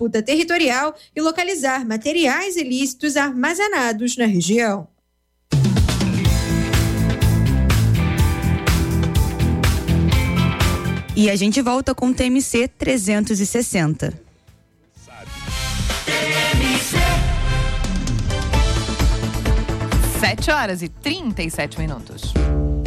disputa territorial e localizar materiais ilícitos armazenados na região. E a gente volta com o TMC 360. 7h37.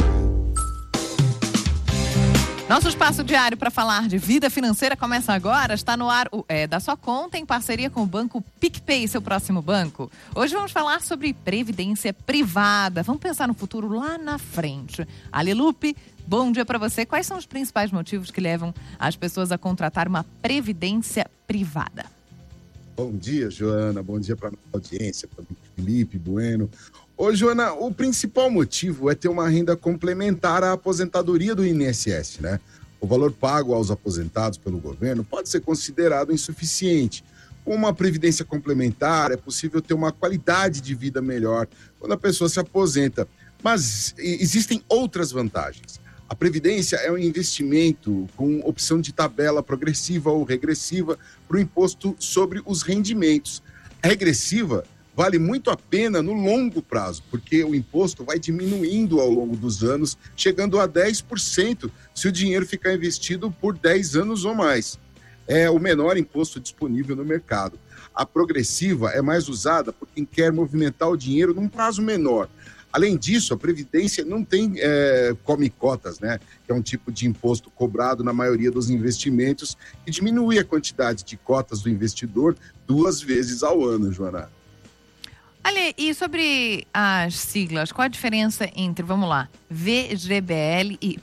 Nosso espaço diário para falar de vida financeira começa agora. Está no ar o É da Sua Conta, em parceria com o banco PicPay, seu próximo banco. Hoje vamos falar sobre previdência privada. Vamos pensar no futuro lá na frente. Ale Lupe, bom dia para você. Quais são os principais motivos que levam as pessoas a contratar uma previdência privada? Bom dia, Joana. Bom dia para a nossa audiência, para o Felipe Bueno. Ô, Joana, o principal motivo é ter uma renda complementar à aposentadoria do INSS, né? O valor pago aos aposentados pelo governo pode ser considerado insuficiente. Com uma previdência complementar, é possível ter uma qualidade de vida melhor quando a pessoa se aposenta. Mas existem outras vantagens. A previdência é um investimento com opção de tabela progressiva ou regressiva para o imposto sobre os rendimentos. A regressiva vale muito a pena no longo prazo, porque o imposto vai diminuindo ao longo dos anos, chegando a 10% se o dinheiro ficar investido por 10 anos ou mais. É o menor imposto disponível no mercado. A progressiva é mais usada por quem quer movimentar o dinheiro num prazo menor. Além disso, a Previdência não tem come cotas, né? Que é um tipo de imposto cobrado na maioria dos investimentos e diminui a quantidade de cotas do investidor 2 vezes ao ano, Joana. Olha, e sobre as siglas, qual a diferença entre, vamos lá, VGBL e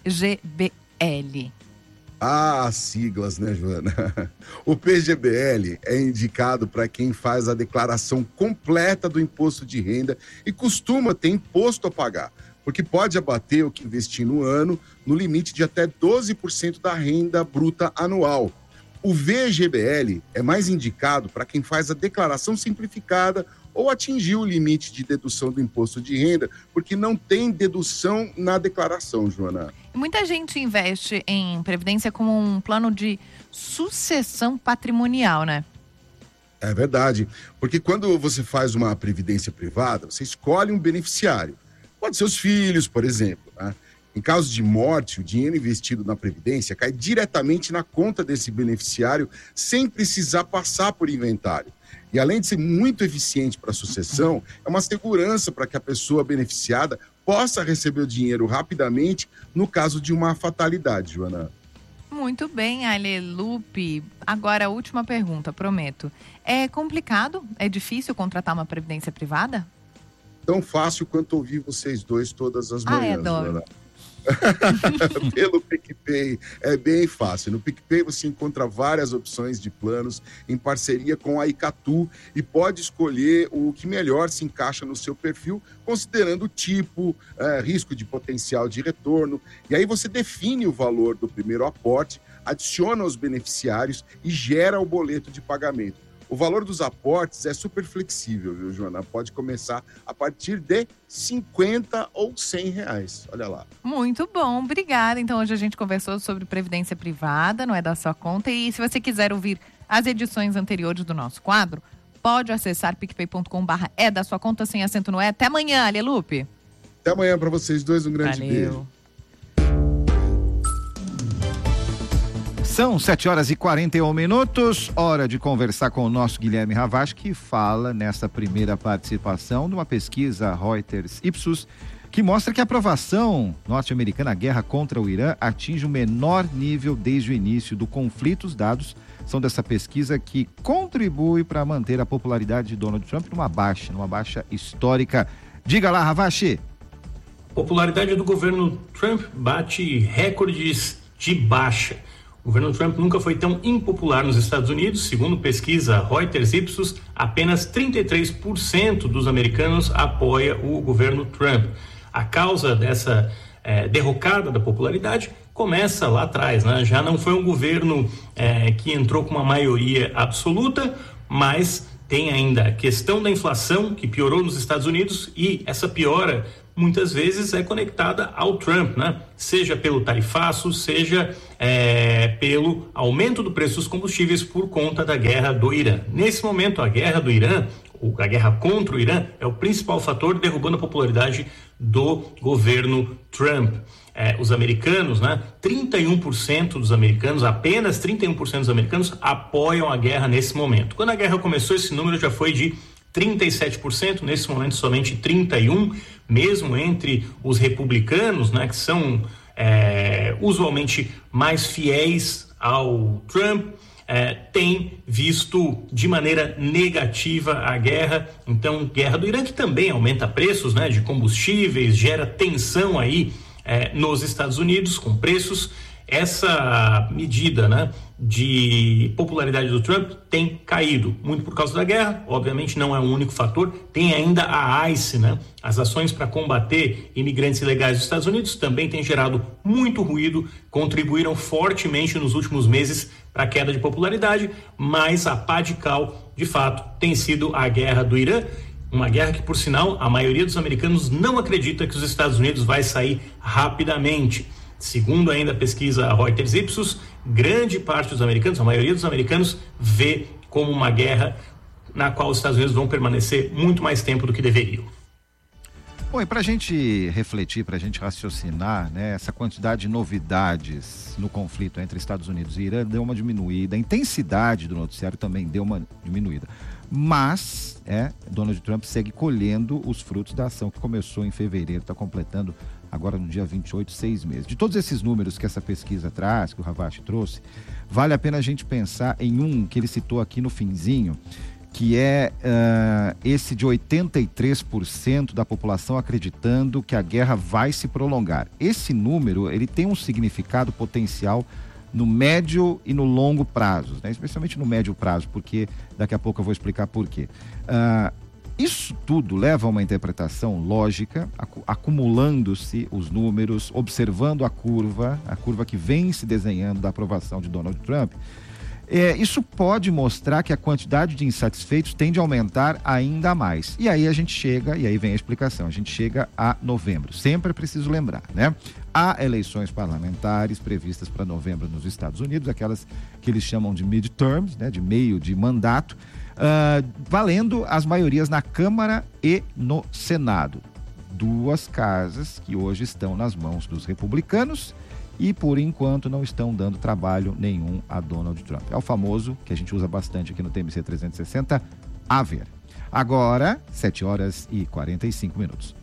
PGBL? Ah, siglas, né, Joana? O PGBL é indicado para quem faz a declaração completa do imposto de renda e costuma ter imposto a pagar, porque pode abater o que investir no ano no limite de até 12% da renda bruta anual. O VGBL é mais indicado para quem faz a declaração simplificada ou atingiu o limite de dedução do imposto de renda, porque não tem dedução na declaração, Joana. Muita gente investe em previdência como um plano de sucessão patrimonial, né? É verdade, porque quando você faz uma previdência privada, você escolhe um beneficiário. Pode ser os filhos, por exemplo, né? Em caso de morte, o dinheiro investido na previdência cai diretamente na conta desse beneficiário, sem precisar passar por inventário. E além de ser muito eficiente para a sucessão, é uma segurança para que a pessoa beneficiada possa receber o dinheiro rapidamente no caso de uma fatalidade, Joana. Muito bem, Ale Lupe. Agora a última pergunta, prometo. É complicado? É difícil contratar uma previdência privada? Tão fácil quanto ouvir vocês dois todas as manhãs, Joana. Pelo PicPay é bem fácil. No PicPay você encontra várias opções de planos em parceria com a Icatu e pode escolher o que melhor se encaixa no seu perfil, considerando o tipo, risco de potencial de retorno. E aí você define o valor do primeiro aporte, adiciona os beneficiários e gera o boleto de pagamento. O valor dos aportes é super flexível, viu, Joana? Pode começar a partir de R$50 ou R$100. Olha lá. Muito bom, obrigada. Então, hoje a gente conversou sobre previdência privada, não é da sua conta. E se você quiser ouvir as edições anteriores do nosso quadro, pode acessar picpay.com/é da sua conta, sem acento no é. Até amanhã, Ale Lupe. Até amanhã para vocês dois, um grande beijo. São 7h41, hora de conversar com o nosso Guilherme Ravache, que fala nessa primeira participação de uma pesquisa Reuters Ipsos, que mostra que a aprovação norte-americana à guerra contra o Irã atinge o menor nível desde o início do conflito. Os dados são dessa pesquisa que contribui para manter a popularidade de Donald Trump numa baixa histórica. Diga lá, Ravache. A popularidade do governo Trump bate recordes de baixa. O governo Trump nunca foi tão impopular nos Estados Unidos. Segundo pesquisa Reuters Ipsos, apenas 33% dos americanos apoia o governo Trump. A causa dessa derrocada da popularidade começa lá atrás, né? Já não foi um governo que entrou com uma maioria absoluta, mas tem ainda a questão da inflação, que piorou nos Estados Unidos, e essa piora muitas vezes é conectada ao Trump, né? Seja pelo tarifaço, seja pelo aumento do preço dos combustíveis por conta da guerra do Irã. Nesse momento, a guerra do Irã, a guerra contra o Irã, é o principal fator derrubando a popularidade do governo Trump. Os americanos, né? 31% dos americanos, apenas 31% dos americanos apoiam a guerra nesse momento. Quando a guerra começou, esse número já foi de 37%, nesse momento somente 31%, mesmo entre os republicanos, né? Que são usualmente mais fiéis ao Trump, tem visto de maneira negativa a guerra. Então, guerra do Irã, que também aumenta preços, né? De combustíveis, gera tensão aí nos Estados Unidos com preços. Essa medida, né, de popularidade do Trump tem caído, muito por causa da guerra. Obviamente não é o único fator, tem ainda a ICE, né, as ações para combater imigrantes ilegais dos Estados Unidos, também tem gerado muito ruído, contribuíram fortemente nos últimos meses para a queda de popularidade, mas a pá de cal, de fato, tem sido a guerra do Irã. Uma guerra que, por sinal, a maioria dos americanos não acredita que os Estados Unidos vai sair rapidamente. Segundo ainda a pesquisa Reuters Ipsos, grande parte dos americanos, a maioria dos americanos, vê como uma guerra na qual os Estados Unidos vão permanecer muito mais tempo do que deveriam. Bom, e para a gente refletir, para a gente raciocinar, né, essa quantidade de novidades no conflito entre Estados Unidos e Irã deu uma diminuída, a intensidade do noticiário também deu uma diminuída. Mas, Donald Trump segue colhendo os frutos da ação que começou em fevereiro, está completando agora no dia 28, 6 meses. De todos esses números que essa pesquisa traz, que o Ravache trouxe, vale a pena a gente pensar em um que ele citou aqui no finzinho, que é esse de 83% da população acreditando que a guerra vai se prolongar. Esse número, ele tem um significado potencial no médio e no longo prazo, né? Especialmente no médio prazo, porque daqui a pouco eu vou explicar por quê. Isso tudo leva a uma interpretação lógica, acumulando-se os números, observando a curva que vem se desenhando da aprovação de Donald Trump. Isso pode mostrar que a quantidade de insatisfeitos tende a aumentar ainda mais. E aí a gente chega, e aí vem a explicação, a gente chega a novembro. Sempre é preciso lembrar, né? Há eleições parlamentares previstas para novembro nos Estados Unidos, aquelas que eles chamam de midterms, né? De meio de mandato, valendo as maiorias na Câmara e no Senado. Duas casas que hoje estão nas mãos dos republicanos e, por enquanto, não estão dando trabalho nenhum a Donald Trump. É o famoso, que a gente usa bastante aqui no TMC 360, a ver. Agora, 7h45.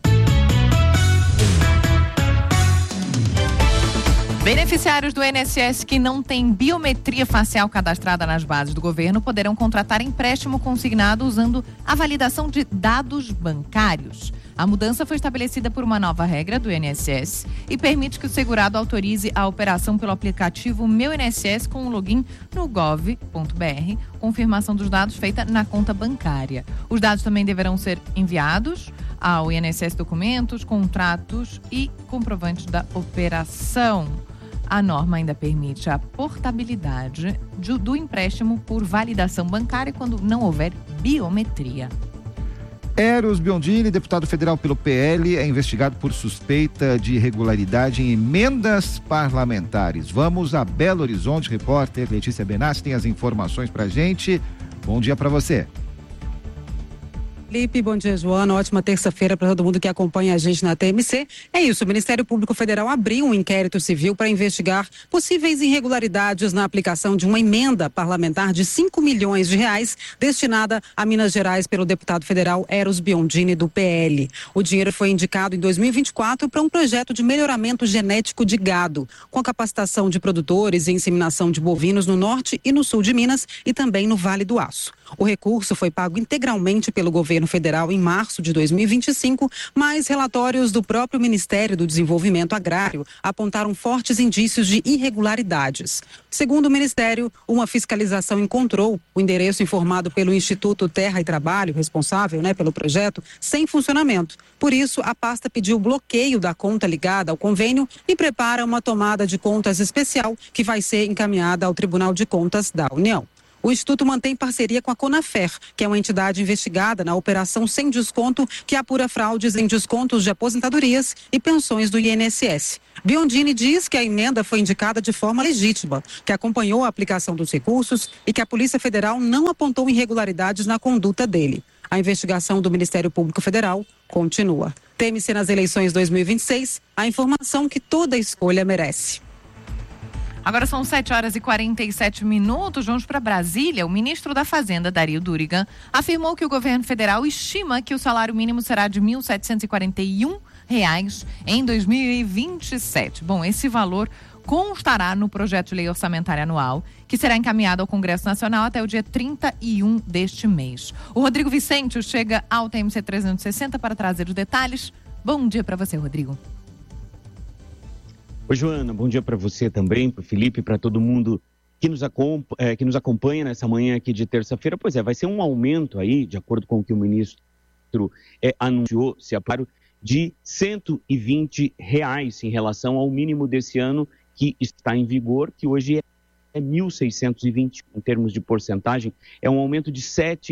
Beneficiários do INSS que não têm biometria facial cadastrada nas bases do governo poderão contratar empréstimo consignado usando a validação de dados bancários. A mudança foi estabelecida por uma nova regra do INSS e permite que o segurado autorize a operação pelo aplicativo Meu INSS com o login no gov.br, confirmação dos dados feita na conta bancária. Os dados também deverão ser enviados ao INSS documentos, contratos e comprovantes da operação. A norma ainda permite a portabilidade do empréstimo por validação bancária quando não houver biometria. Eros Biondini, deputado federal pelo PL, é investigado por suspeita de irregularidade em emendas parlamentares. Vamos a Belo Horizonte, repórter Letícia Benassi tem as informações pra gente. Bom dia para você. Felipe, bom dia, Joana. Ótima terça-feira para todo mundo que acompanha a gente na TMC. É isso, o Ministério Público Federal abriu um inquérito civil para investigar possíveis irregularidades na aplicação de uma emenda parlamentar de 5 milhões de reais destinada a Minas Gerais pelo deputado federal Eros Biondini, do PL. O dinheiro foi indicado em 2024 para um projeto de melhoramento genético de gado, com a capacitação de produtores e inseminação de bovinos no norte e no sul de Minas e também no Vale do Aço. O recurso foi pago integralmente pelo governo federal em março de 2025, mas relatórios do próprio Ministério do Desenvolvimento Agrário apontaram fortes indícios de irregularidades. Segundo o Ministério, uma fiscalização encontrou o endereço informado pelo Instituto Terra e Trabalho, responsável, pelo projeto, sem funcionamento. Por isso, a pasta pediu bloqueio da conta ligada ao convênio e prepara uma tomada de contas especial que vai ser encaminhada ao Tribunal de Contas da União. O Instituto mantém parceria com a Conafer, que é uma entidade investigada na operação Sem Desconto, que apura fraudes em descontos de aposentadorias e pensões do INSS. Biondini diz que a emenda foi indicada de forma legítima, que acompanhou a aplicação dos recursos e que a Polícia Federal não apontou irregularidades na conduta dele. A investigação do Ministério Público Federal continua. Teme-se nas eleições 2026 a informação que toda escolha merece. Agora são 7h47. Vamos para Brasília. O ministro da Fazenda, Dario Durigan, afirmou que o governo federal estima que o salário mínimo será de R$ 1.741 em 2027. Bom, esse valor constará no projeto de lei orçamentária anual, que será encaminhado ao Congresso Nacional até o dia 31 deste mês. O Rodrigo Vicente chega ao TMC 360 para trazer os detalhes. Bom dia para você, Rodrigo. Oi, Joana, bom dia para você também, para o Felipe, para todo mundo que nos acompanha nessa manhã aqui de terça-feira. Pois é, vai ser um aumento aí, de acordo com o que o ministro anunciou, se aparo, de R$ 120 em relação ao mínimo desse ano que está em vigor, que hoje é 1.620 em termos de porcentagem, é um aumento de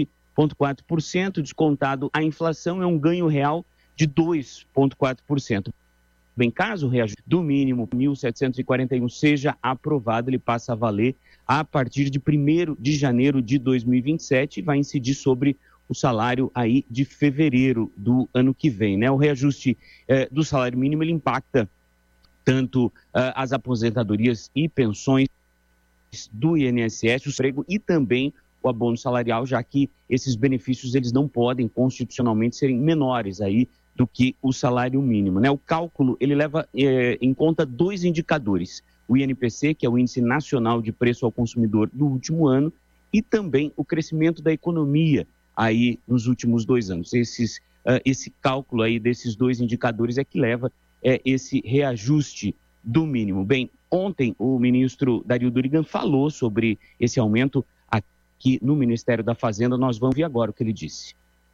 7,4%, descontado a inflação, é um ganho real de 2,4%. Bem, caso o reajuste do mínimo 1.741 seja aprovado, ele passa a valer a partir de 1º de janeiro de 2027 e vai incidir sobre o salário aí de fevereiro do ano que vem, né? O reajuste do salário mínimo, ele impacta tanto as aposentadorias e pensões do INSS, o emprego e também o abono salarial, já que esses benefícios eles não podem constitucionalmente serem menores aí do que o salário mínimo, né? O cálculo ele leva em conta 2 indicadores, o INPC, que é o Índice Nacional de Preço ao Consumidor do último ano, e também o crescimento da economia aí nos últimos 2 anos. Esse cálculo aí desses 2 indicadores é que leva esse reajuste do mínimo. Bem, ontem o ministro Dario Durigan falou sobre esse aumento aqui no Ministério da Fazenda. Nós vamos ver agora o que ele disse.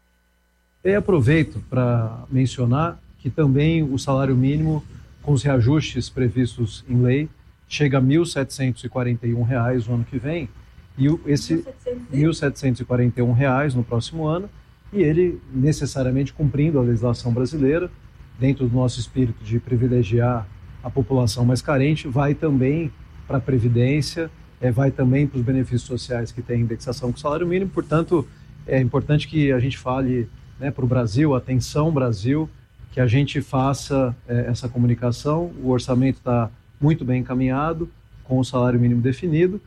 E aproveito para mencionar que também o salário mínimo, com os reajustes previstos em lei, chega a R$ 1.741 no ano que vem, e esse R$ 1.741 no próximo ano, e ele necessariamente cumprindo a legislação brasileira, dentro do nosso espírito de privilegiar a população mais carente, vai também para a Previdência, vai também para os benefícios sociais que têm indexação com o salário mínimo. Portanto, é importante que a gente fale, né, para o Brasil, atenção Brasil, que a gente faça essa comunicação. O orçamento está muito bem encaminhado, com o salário mínimo definido.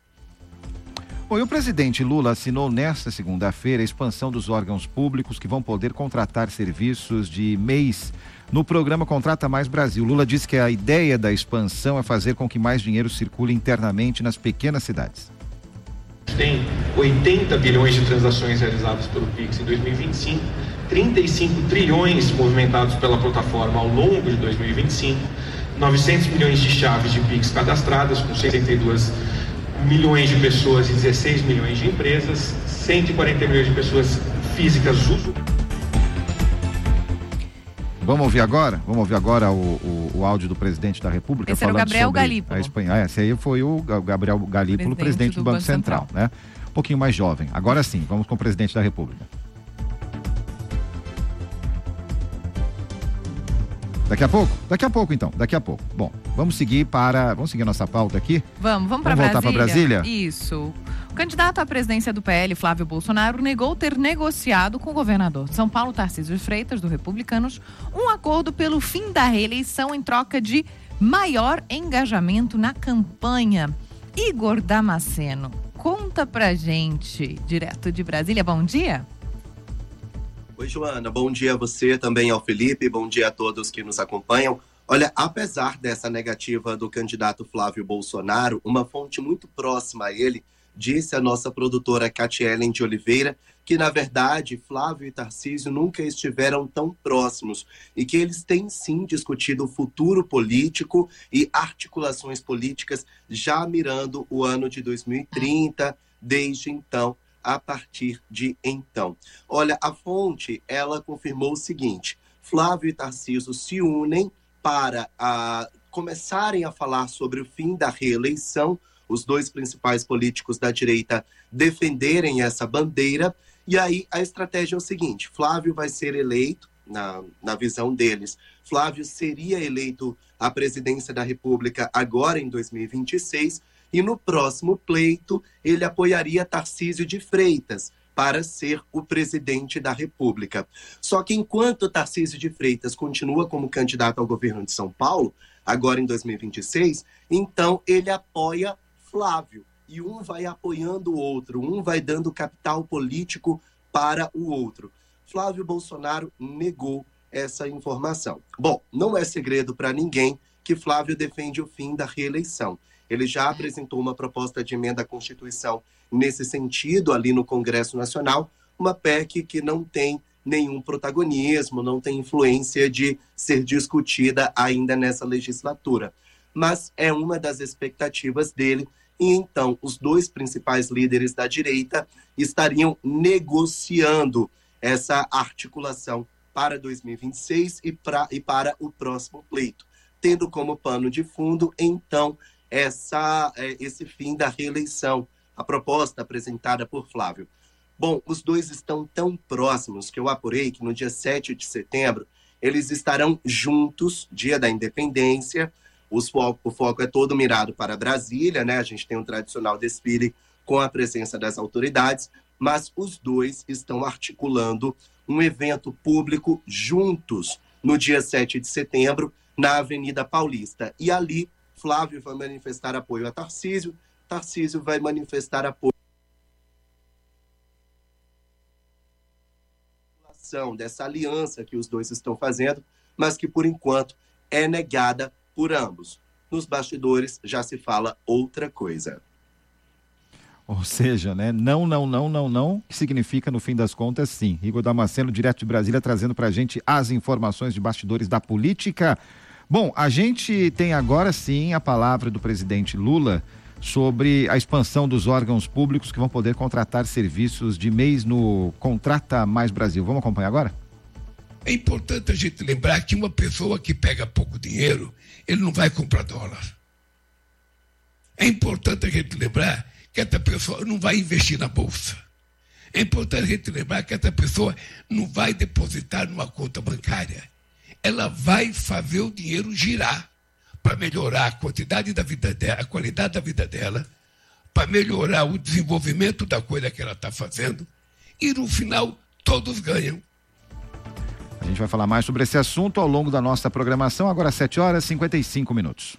Bom, e o presidente Lula assinou nesta segunda-feira a expansão dos órgãos públicos que vão poder contratar serviços de MEIs no programa Contrata Mais Brasil. Lula disse que a ideia da expansão é fazer com que mais dinheiro circule internamente nas pequenas cidades. Tem 80 bilhões de transações realizadas pelo Pix em 2025, 35 trilhões movimentados pela plataforma ao longo de 2025, 900 milhões de chaves de Pix cadastradas, com 62 milhões de pessoas e 16 milhões de empresas, 140 milhões de pessoas físicas usuárias. Vamos ouvir agora? Vamos ouvir agora o áudio do presidente da República. Esse era o Gabriel sobre Galípolo. A Espanha. Esse aí foi o Gabriel Galípolo, presidente do Banco Central, né? Um pouquinho mais jovem. Agora sim, vamos com o presidente da República. Daqui a pouco? Daqui a pouco, então. Daqui a pouco. Bom, vamos seguir a nossa pauta aqui? Vamos para Brasília. Vamos voltar para Brasília? Isso. O candidato à presidência do PL, Flávio Bolsonaro, negou ter negociado com o governador de São Paulo, Tarcísio de Freitas, do Republicanos, um acordo pelo fim da reeleição em troca de maior engajamento na campanha. Igor Damasceno, conta pra gente, direto de Brasília. Bom dia. Oi, Joana, bom dia a você, também ao Felipe, bom dia a todos que nos acompanham. Olha, apesar dessa negativa do candidato Flávio Bolsonaro, uma fonte muito próxima a ele disse a nossa produtora Catielen de Oliveira que, na verdade, Flávio e Tarcísio nunca estiveram tão próximos e que eles têm sim discutido o futuro político e articulações políticas já mirando o ano de 2030, desde então. A partir de então. Olha, a fonte, ela confirmou o seguinte: Flávio e Tarcísio se unem para começarem a falar sobre o fim da reeleição, os dois principais políticos da direita defenderem essa bandeira. E aí a estratégia é o seguinte: Flávio vai ser eleito, na visão deles, Flávio seria eleito à presidência da República agora em 2026, e no próximo pleito ele apoiaria Tarcísio de Freitas para ser o presidente da República. Só que enquanto Tarcísio de Freitas continua como candidato ao governo de São Paulo, agora em 2026, então ele apoia Flávio. E um vai apoiando o outro, um vai dando capital político para o outro. Flávio Bolsonaro negou essa informação. Bom, não é segredo para ninguém que Flávio defende o fim da reeleição. Ele já apresentou uma proposta de emenda à Constituição nesse sentido ali no Congresso Nacional, uma PEC que não tem nenhum protagonismo, não tem influência de ser discutida ainda nessa legislatura. Mas é uma das expectativas dele, e então os dois principais líderes da direita estariam negociando essa articulação para 2026 e para o próximo pleito, tendo como pano de fundo, então, esse fim da reeleição, a proposta apresentada por Flávio. Bom, os dois estão tão próximos que eu apurei que no dia 7 de setembro eles estarão juntos, dia da independência. O foco é todo mirado para Brasília, né? A gente tem um tradicional desfile com a presença das autoridades, mas os dois estão articulando um evento público juntos no dia 7 de setembro, na Avenida Paulista. E ali, Flávio vai manifestar apoio a Tarcísio, Tarcísio vai manifestar apoio dessa aliança que os dois estão fazendo, mas que, por enquanto, é negada por ambos. Nos bastidores já se fala outra coisa. Ou seja, né? Não, que significa, no fim das contas, sim. Igor Damasceno, direto de Brasília, trazendo pra gente as informações de bastidores da política. Bom, a gente tem agora sim a palavra do presidente Lula sobre a expansão dos órgãos públicos que vão poder contratar serviços de mês no Contrata Mais Brasil. Vamos acompanhar agora? É importante a gente lembrar que uma pessoa que pega pouco dinheiro, ele não vai comprar dólar. É importante a gente lembrar que essa pessoa não vai investir na bolsa. É importante a gente lembrar que essa pessoa não vai depositar numa conta bancária. Ela vai fazer o dinheiro girar para melhorar a quantidade da vida dela, a qualidade da vida dela, para melhorar o desenvolvimento da coisa que ela está fazendo, e no final todos ganham. A gente vai falar mais sobre esse assunto ao longo da nossa programação, agora às 7h55.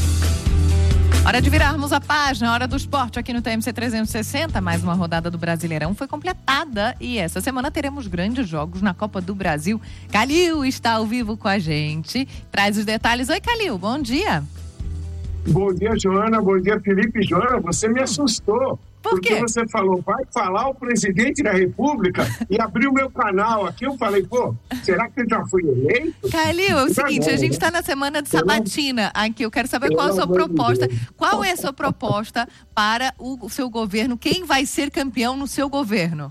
Hora de virarmos a página, hora do esporte aqui no TMC 360. Mais uma rodada do Brasileirão foi completada e essa semana teremos grandes jogos na Copa do Brasil. Calil está ao vivo com a gente, traz os detalhes. Oi, Calil, bom dia. Bom dia, Joana, bom dia, Felipe. Joana, você me assustou. Por quê? Porque você falou, vai falar o presidente da República e abriu o meu canal aqui. Eu falei, pô, será que eu já fui eleito? Calil, é o seguinte, a gente está na semana de sabatina aqui. Eu quero saber qual a sua proposta. Qual é a sua proposta para o seu governo? Quem vai ser campeão no seu governo?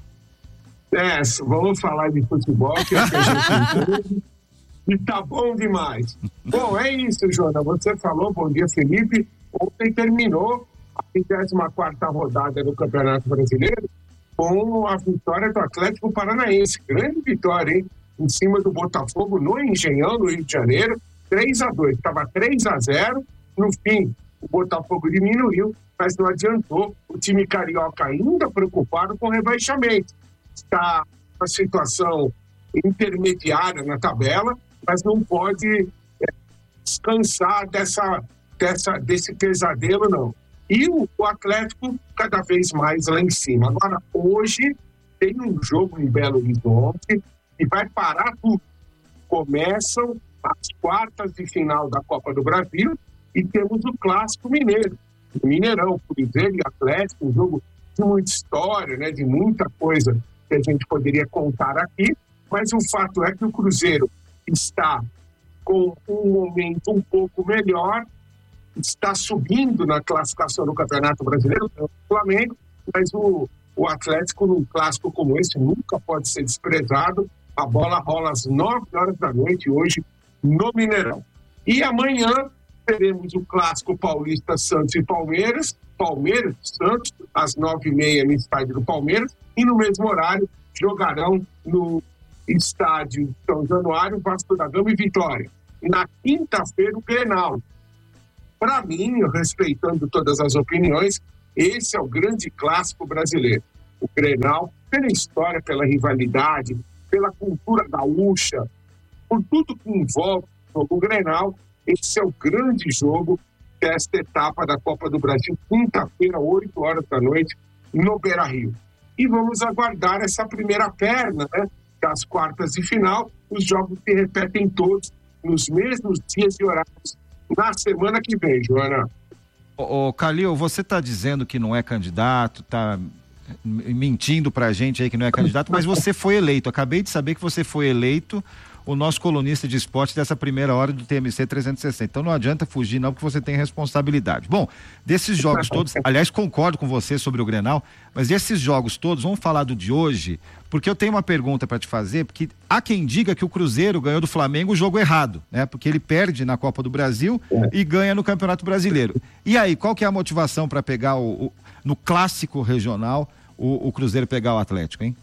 Vamos falar de futebol, que a gente e tá bom demais. Bom, é isso, Joana. Você falou, bom dia, Felipe. Ontem terminou a 24ª rodada do Campeonato Brasileiro com a vitória do Atlético Paranaense. Grande vitória, hein? Em cima do Botafogo, no Engenhão, no Rio de Janeiro, 3-2. Estava 3-0. No fim, o Botafogo diminuiu, mas não adiantou. O time carioca ainda preocupado com o rebaixamento. Está uma situação intermediária na tabela, mas não pode descansar desse pesadelo, não. E o Atlético cada vez mais lá em cima. Agora, hoje, tem um jogo em Belo Horizonte e vai parar tudo. Começam as quartas de final da Copa do Brasil e temos o Clássico Mineiro. O Mineirão, Cruzeiro e Atlético, um jogo de muita história, né, de muita coisa que a gente poderia contar aqui, mas o fato é que o Cruzeiro está com um momento um pouco melhor, está subindo na classificação do Campeonato Brasileiro, o Flamengo, mas o Atlético, num clássico como esse, nunca pode ser desprezado. A bola rola às 9h hoje no Mineirão. E amanhã teremos o clássico paulista Santos e Palmeiras, Palmeiras e Santos, às 9h30 no estádio do Palmeiras, e no mesmo horário jogarão no estádio São Januário, Vasco da Gama e Vitória. Na quinta-feira, o Grenal. Para mim, respeitando todas as opiniões, esse é o grande clássico brasileiro. O Grenal, pela história, pela rivalidade, pela cultura gaúcha, por tudo que envolve o jogo Grenal, esse é o grande jogo desta etapa da Copa do Brasil, quinta-feira, 8h da noite, no Beira-Rio. E vamos aguardar essa primeira perna, né, das quartas de final. Os jogos se repetem todos nos mesmos dias e horários na semana que vem, Joana. Ô, Calil, você está dizendo que não é candidato, está mentindo pra gente aí que não é candidato, mas você foi eleito. Acabei de saber que você foi eleito o nosso colunista de esporte dessa primeira hora do TMC 360. Então não adianta fugir não, porque você tem responsabilidade. Bom, desses jogos todos, aliás, concordo com você sobre o Grenal, mas desses jogos todos, vamos falar do de hoje, porque eu tenho uma pergunta para te fazer, porque há quem diga que o Cruzeiro ganhou do Flamengo o jogo errado, né? Porque ele perde na Copa do Brasil e ganha no Campeonato Brasileiro. E aí, qual que é a motivação para pegar no clássico regional o Cruzeiro pegar o Atlético, hein?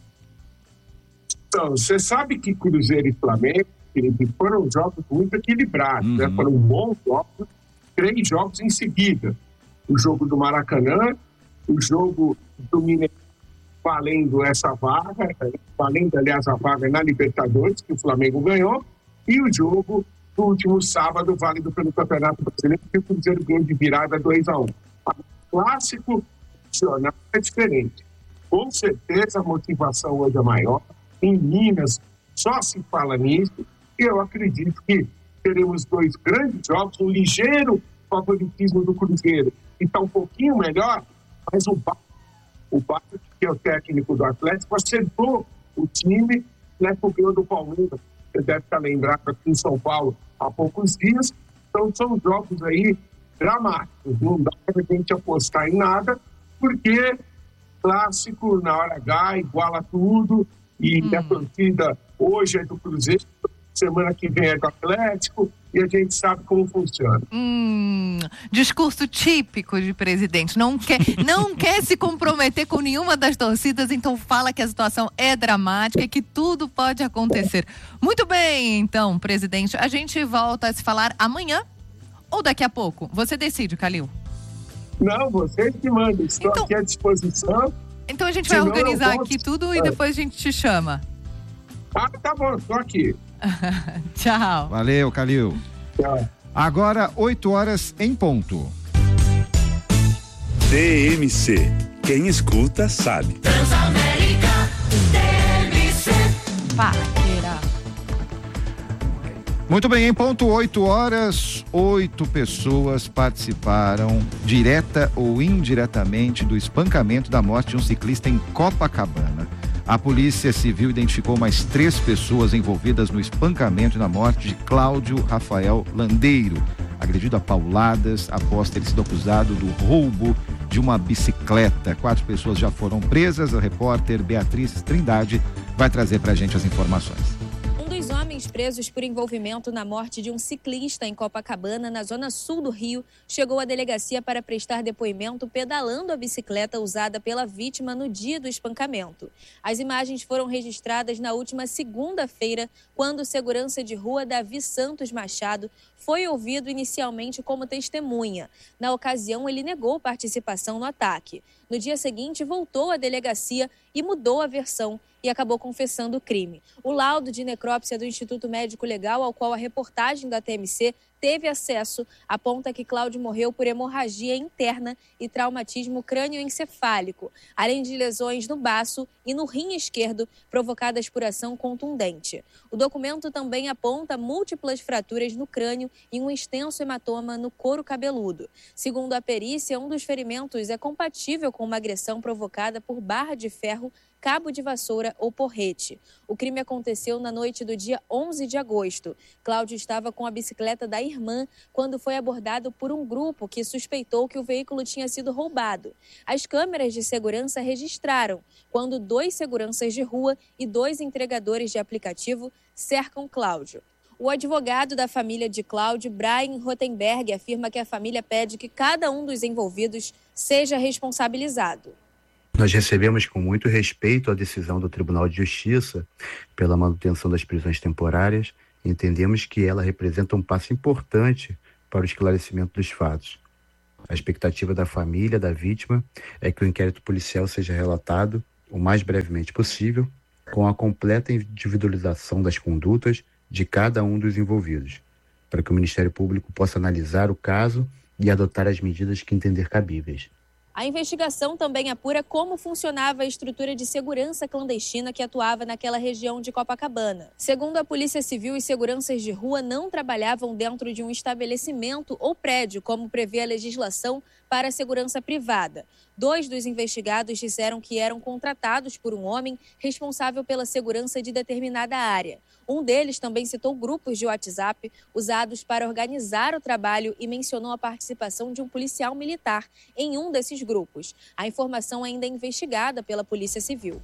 Então, você sabe que Cruzeiro e Flamengo foram jogos muito equilibrados, né? Foram bons jogos, 3 jogos em seguida. O jogo do Maracanã, o jogo do Mineirão valendo essa vaga, valendo, aliás, a vaga na Libertadores, que o Flamengo ganhou, e o jogo do último sábado, válido pelo Campeonato Brasileiro, que o Cruzeiro ganhou de virada 2-1. O clássico nacional é diferente. Com certeza a motivação hoje é maior. Em Minas, só se fala nisso, e eu acredito que teremos 2 grandes jogos, um ligeiro favoritismo do Cruzeiro, que está um pouquinho melhor, mas o Bato, que é o técnico do Atlético, acertou o time, né, porque o do Palmeiras, você deve estar lembrado aqui em São Paulo há poucos dias, então são jogos aí dramáticos, não dá para a gente apostar em nada, porque clássico, na hora H, iguala tudo, e a torcida hoje é do Cruzeiro, semana que vem é do Atlético, e a gente sabe como funciona. Discurso típico de presidente. Não quer se comprometer com nenhuma das torcidas, então fala que a situação é dramática e que tudo pode acontecer. Muito bem, então, presidente. A gente volta a se falar amanhã ou daqui a pouco? Você decide, Calil. Não, vocês que mandam. Estou aqui à disposição. Então a gente vai organizar aqui tudo e depois a gente te chama. Ah, tá bom, estou aqui. Tchau. Valeu, Calil. Tchau. Agora, 8h em ponto. TMC. Quem escuta sabe. Transamérica, TMC. Paquera. Muito bem, em ponto 8h, 8 pessoas participaram, direta ou indiretamente, do espancamento da morte de um ciclista em Copacabana. A Polícia Civil identificou mais 3 pessoas envolvidas no espancamento e na morte de Cláudio Rafael Landeiro, agredido a pauladas após ter sido acusado do roubo de uma bicicleta. 4 pessoas já foram presas. A repórter Beatriz Trindade vai trazer pra gente as informações. Os homens presos por envolvimento na morte de um ciclista em Copacabana, na zona sul do Rio, chegou à delegacia para prestar depoimento pedalando a bicicleta usada pela vítima no dia do espancamento. As imagens foram registradas na última segunda-feira, quando o segurança de rua Davi Santos Machado foi ouvido inicialmente como testemunha. Na ocasião, ele negou participação no ataque. No dia seguinte, voltou à delegacia e mudou a versão e acabou confessando o crime. O laudo de necrópsia do Instituto Médico Legal, ao qual a reportagem da TMC teve acesso, aponta que Cláudio morreu por hemorragia interna e traumatismo crânioencefálico, além de lesões no baço e no rim esquerdo provocadas por ação contundente. O documento também aponta múltiplas fraturas no crânio e um extenso hematoma no couro cabeludo. Segundo a perícia, um dos ferimentos é compatível com uma agressão provocada por barra de ferro, cabo de vassoura ou porrete. O crime aconteceu na noite do dia 11 de agosto. Cláudio estava com a bicicleta da irmã quando foi abordado por um grupo que suspeitou que o veículo tinha sido roubado. As câmeras de segurança registraram quando 2 seguranças de rua e 2 entregadores de aplicativo cercam Cláudio. O advogado da família de Cláudio, Brian Rothenberg, afirma que a família pede que cada um dos envolvidos seja responsabilizado. Nós recebemos com muito respeito a decisão do Tribunal de Justiça pela manutenção das prisões temporárias e entendemos que ela representa um passo importante para o esclarecimento dos fatos. A expectativa da família, da vítima, é que o inquérito policial seja relatado o mais brevemente possível, com a completa individualização das condutas de cada um dos envolvidos, para que o Ministério Público possa analisar o caso e adotar as medidas que entender cabíveis. A investigação também apura como funcionava a estrutura de segurança clandestina que atuava naquela região de Copacabana. Segundo a Polícia Civil, os seguranças de rua não trabalhavam dentro de um estabelecimento ou prédio, como prevê a legislação para a segurança privada. 2 dos investigados disseram que eram contratados por um homem responsável pela segurança de determinada área. Um deles também citou grupos de WhatsApp usados para organizar o trabalho e mencionou a participação de um policial militar em um desses grupos. A informação ainda é investigada pela Polícia Civil.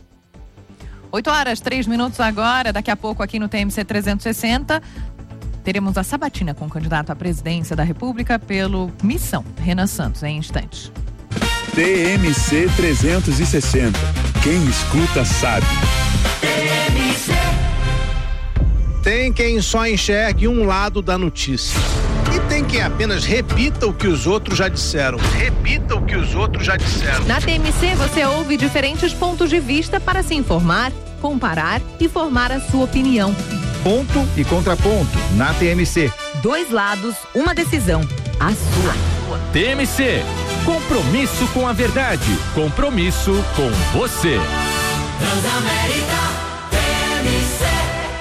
8h03 agora. Daqui a pouco aqui no TMC 360... teremos a sabatina com o candidato à presidência da República pelo Missão, Renan Santos, em instantes. TMC 360. Quem escuta sabe. Tem quem só enxergue um lado da notícia. E tem quem apenas repita o que os outros já disseram. Na TMC você ouve diferentes pontos de vista para se informar, comparar e formar a sua opinião. Ponto e contraponto na TMC. 2 lados, uma decisão. A sua. TMC. Compromisso com a verdade. Compromisso com você. Transamérica, TMC.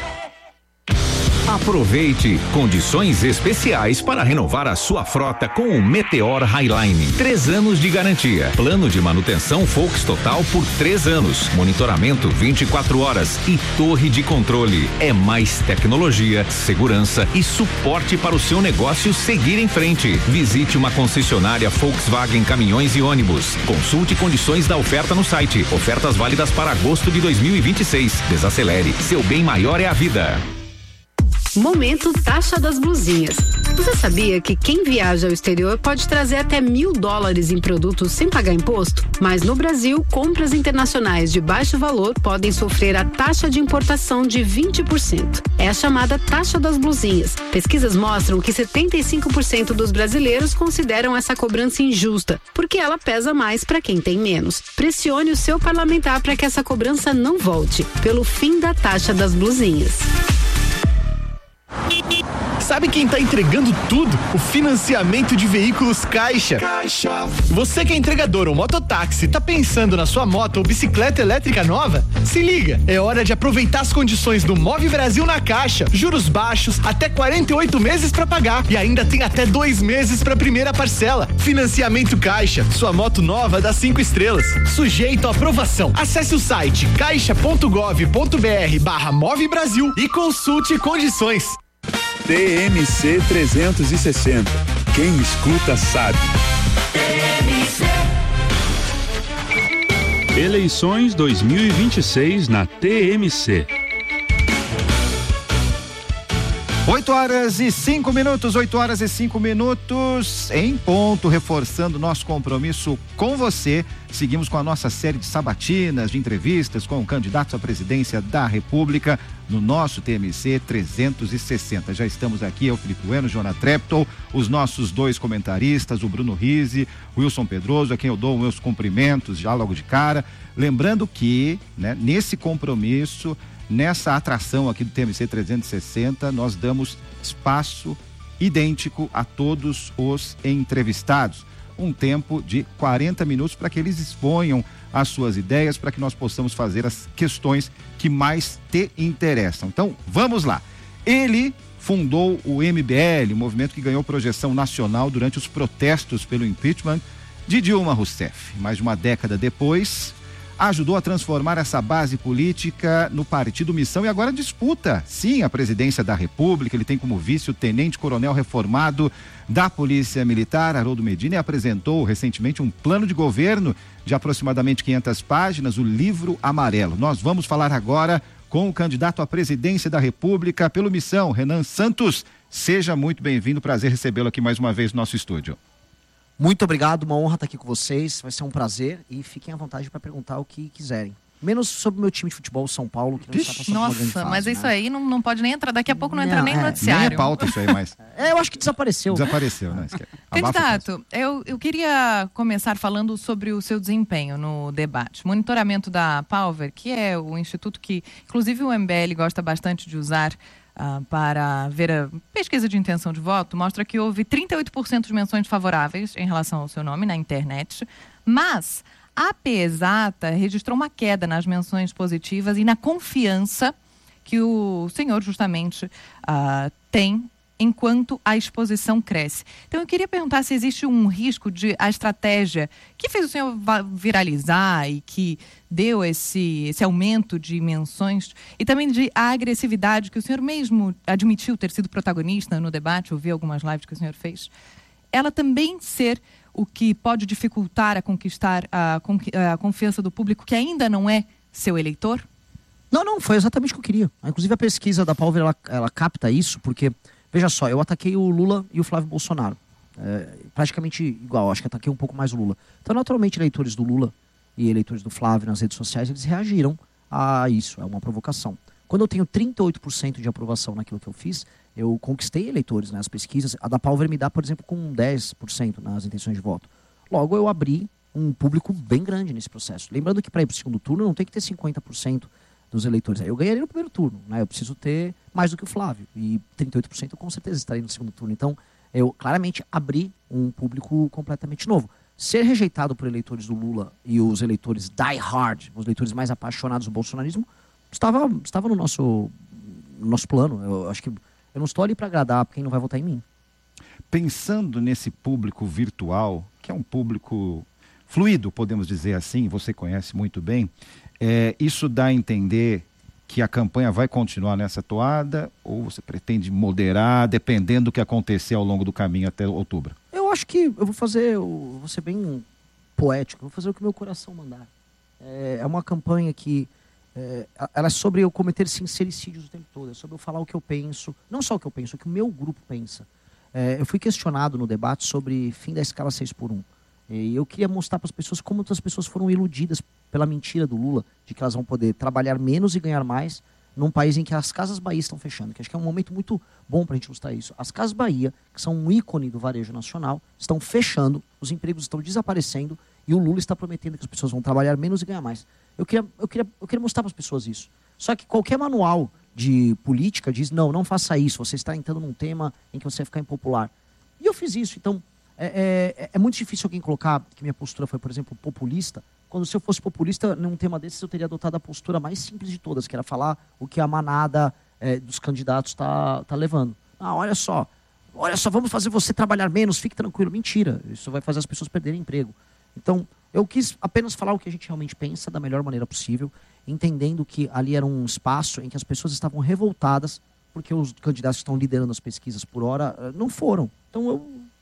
Aproveite condições especiais para renovar a sua frota com o Meteor Highline. 3 anos de garantia. Plano de manutenção Volks Total por 3 anos. Monitoramento 24 horas e torre de controle. É mais tecnologia, segurança e suporte para o seu negócio seguir em frente. Visite uma concessionária Volkswagen Caminhões e Ônibus. Consulte condições da oferta no site. Ofertas válidas para agosto de 2026. Desacelere. Seu bem maior é a vida. Momento Taxa das Blusinhas. Você sabia que quem viaja ao exterior pode trazer até $1.000 em produtos sem pagar imposto? Mas no Brasil, compras internacionais de baixo valor podem sofrer a taxa de importação de 20%. É a chamada Taxa das Blusinhas. Pesquisas mostram que 75% dos brasileiros consideram essa cobrança injusta, porque ela pesa mais para quem tem menos. Pressione o seu parlamentar para que essa cobrança não volte, pelo fim da Taxa das Blusinhas. Sabe quem tá entregando tudo? O financiamento de veículos Caixa. Você que é entregador ou mototáxi, tá pensando na sua moto ou bicicleta elétrica nova? Se liga, é hora de aproveitar as condições do Move Brasil na Caixa. Juros baixos, até 48 meses para pagar e ainda tem até 2 meses para primeira parcela. Financiamento Caixa, sua moto nova dá 5 estrelas. Sujeito à aprovação. Acesse o site caixa.gov.br/Move Brasil e consulte condições. TMC 360. Quem escuta sabe. Eleições 2026 na TMC. 8h05 em ponto, reforçando nosso compromisso com você. Seguimos com a nossa série de sabatinas, de entrevistas com candidatos à presidência da República no nosso TMC 360. Já estamos aqui, eu, Felipe Bueno, Joana Treptow, os nossos 2 comentaristas, o Bruno Rizzi, o Wilson Pedroso, a quem eu dou meus cumprimentos já logo de cara. Lembrando que, né, nesse compromisso, nessa atração aqui do TMC 360, nós damos espaço idêntico a todos os entrevistados. Um tempo de 40 minutos para que eles exponham as suas ideias, para que nós possamos fazer as questões que mais te interessam. Então, vamos lá. Ele fundou o MBL, um movimento que ganhou projeção nacional durante os protestos pelo impeachment de Dilma Rousseff. Mais de uma década depois, ajudou a transformar essa base política no Partido Missão e agora disputa, sim, a presidência da República. Ele tem como vice o tenente-coronel reformado da Polícia Militar, Haroldo Medina, e apresentou recentemente um plano de governo de aproximadamente 500 páginas, o Livro Amarelo. Nós vamos falar agora com o candidato à presidência da República pelo Missão, Renan Santos. Seja muito bem-vindo, prazer recebê-lo aqui mais uma vez no nosso estúdio. Muito obrigado, uma honra estar aqui com vocês, vai ser um prazer e fiquem à vontade para perguntar o que quiserem. Menos sobre o meu time de futebol, o São Paulo, que não está passando uma grande fase. Mas isso aí não pode nem entrar, daqui a pouco não entra Não, nem no é. noticiário. Nem é pauta isso aí, mas... Eu acho que desapareceu. Desapareceu, né? Candidato, eu queria começar falando sobre o seu desempenho no debate. Monitoramento da Palver, que é o instituto que, inclusive, o MBL gosta bastante de usar para ver a pesquisa de intenção de voto, mostra que houve 38% de menções favoráveis em relação ao seu nome na internet, mas a Pesata registrou uma queda nas menções positivas e na confiança que o senhor justamente tem enquanto a exposição cresce. Então eu queria perguntar se existe um risco de a estratégia que fez o senhor viralizar e que deu esse aumento de menções e também de a agressividade que o senhor mesmo admitiu ter sido protagonista no debate, eu vi algumas lives que o senhor fez, ela também ser o que pode dificultar a conquistar a confiança do público que ainda não é seu eleitor? Não, foi exatamente o que eu queria. Inclusive a pesquisa da Palver, ela capta isso, porque, veja só, eu ataquei o Lula e o Flávio Bolsonaro. Praticamente igual, acho que ataquei um pouco mais o Lula. Então, naturalmente, eleitores do Lula e eleitores do Flávio nas redes sociais, eles reagiram a isso, é uma provocação. Quando eu tenho 38% de aprovação naquilo que eu fiz, eu conquistei eleitores nas pesquisas. A da Palver me dá, por exemplo, com 10% nas intenções de voto. Logo, eu abri um público bem grande nesse processo. Lembrando que para ir para o segundo turno, eu não tenho que ter 50% dos eleitores. Eu ganharia no primeiro turno, né? Eu preciso ter mais do que o Flávio. E 38% eu com certeza estarei no segundo turno. Então, eu claramente abri um público completamente novo. Ser rejeitado por eleitores do Lula e os eleitores die hard, os eleitores mais apaixonados do bolsonarismo, estava no nosso plano. Eu acho que eu não estou ali para agradar quem não vai votar em mim. Pensando nesse público virtual, que é um público fluido, podemos dizer assim, você conhece muito bem, isso dá a entender que a campanha vai continuar nessa toada ou você pretende moderar, dependendo do que acontecer ao longo do caminho até outubro? Eu acho que eu vou ser bem poético, vou fazer o que meu coração mandar. É uma campanha que ela é sobre eu cometer sincericídios o tempo todo, é sobre eu falar o que eu penso, não só o que eu penso, o que o meu grupo pensa. Eu fui questionado no debate sobre fim da escala 6x1. E eu queria mostrar para as pessoas como outras pessoas foram iludidas pela mentira do Lula, de que elas vão poder trabalhar menos e ganhar mais num país em que as Casas Bahia estão fechando, que acho que é um momento muito bom para a gente mostrar isso. As Casas Bahia, que são um ícone do varejo nacional, estão fechando, os empregos estão desaparecendo e o Lula está prometendo que as pessoas vão trabalhar menos e ganhar mais. Eu queria mostrar para as pessoas isso. Só que qualquer manual de política diz, não faça isso, você está entrando num tema em que você vai ficar impopular. E eu fiz isso, então é muito difícil alguém colocar que minha postura foi, por exemplo, populista, quando se eu fosse populista num tema desses eu teria adotado a postura mais simples de todas, que era falar o que a manada dos candidatos tá levando. Olha só, vamos fazer você trabalhar menos, fique tranquilo. Mentira, isso vai fazer as pessoas perderem emprego. Então, eu quis apenas falar o que a gente realmente pensa da melhor maneira possível, entendendo que ali era um espaço em que as pessoas estavam revoltadas porque os candidatos que estão liderando as pesquisas por hora não foram. Então,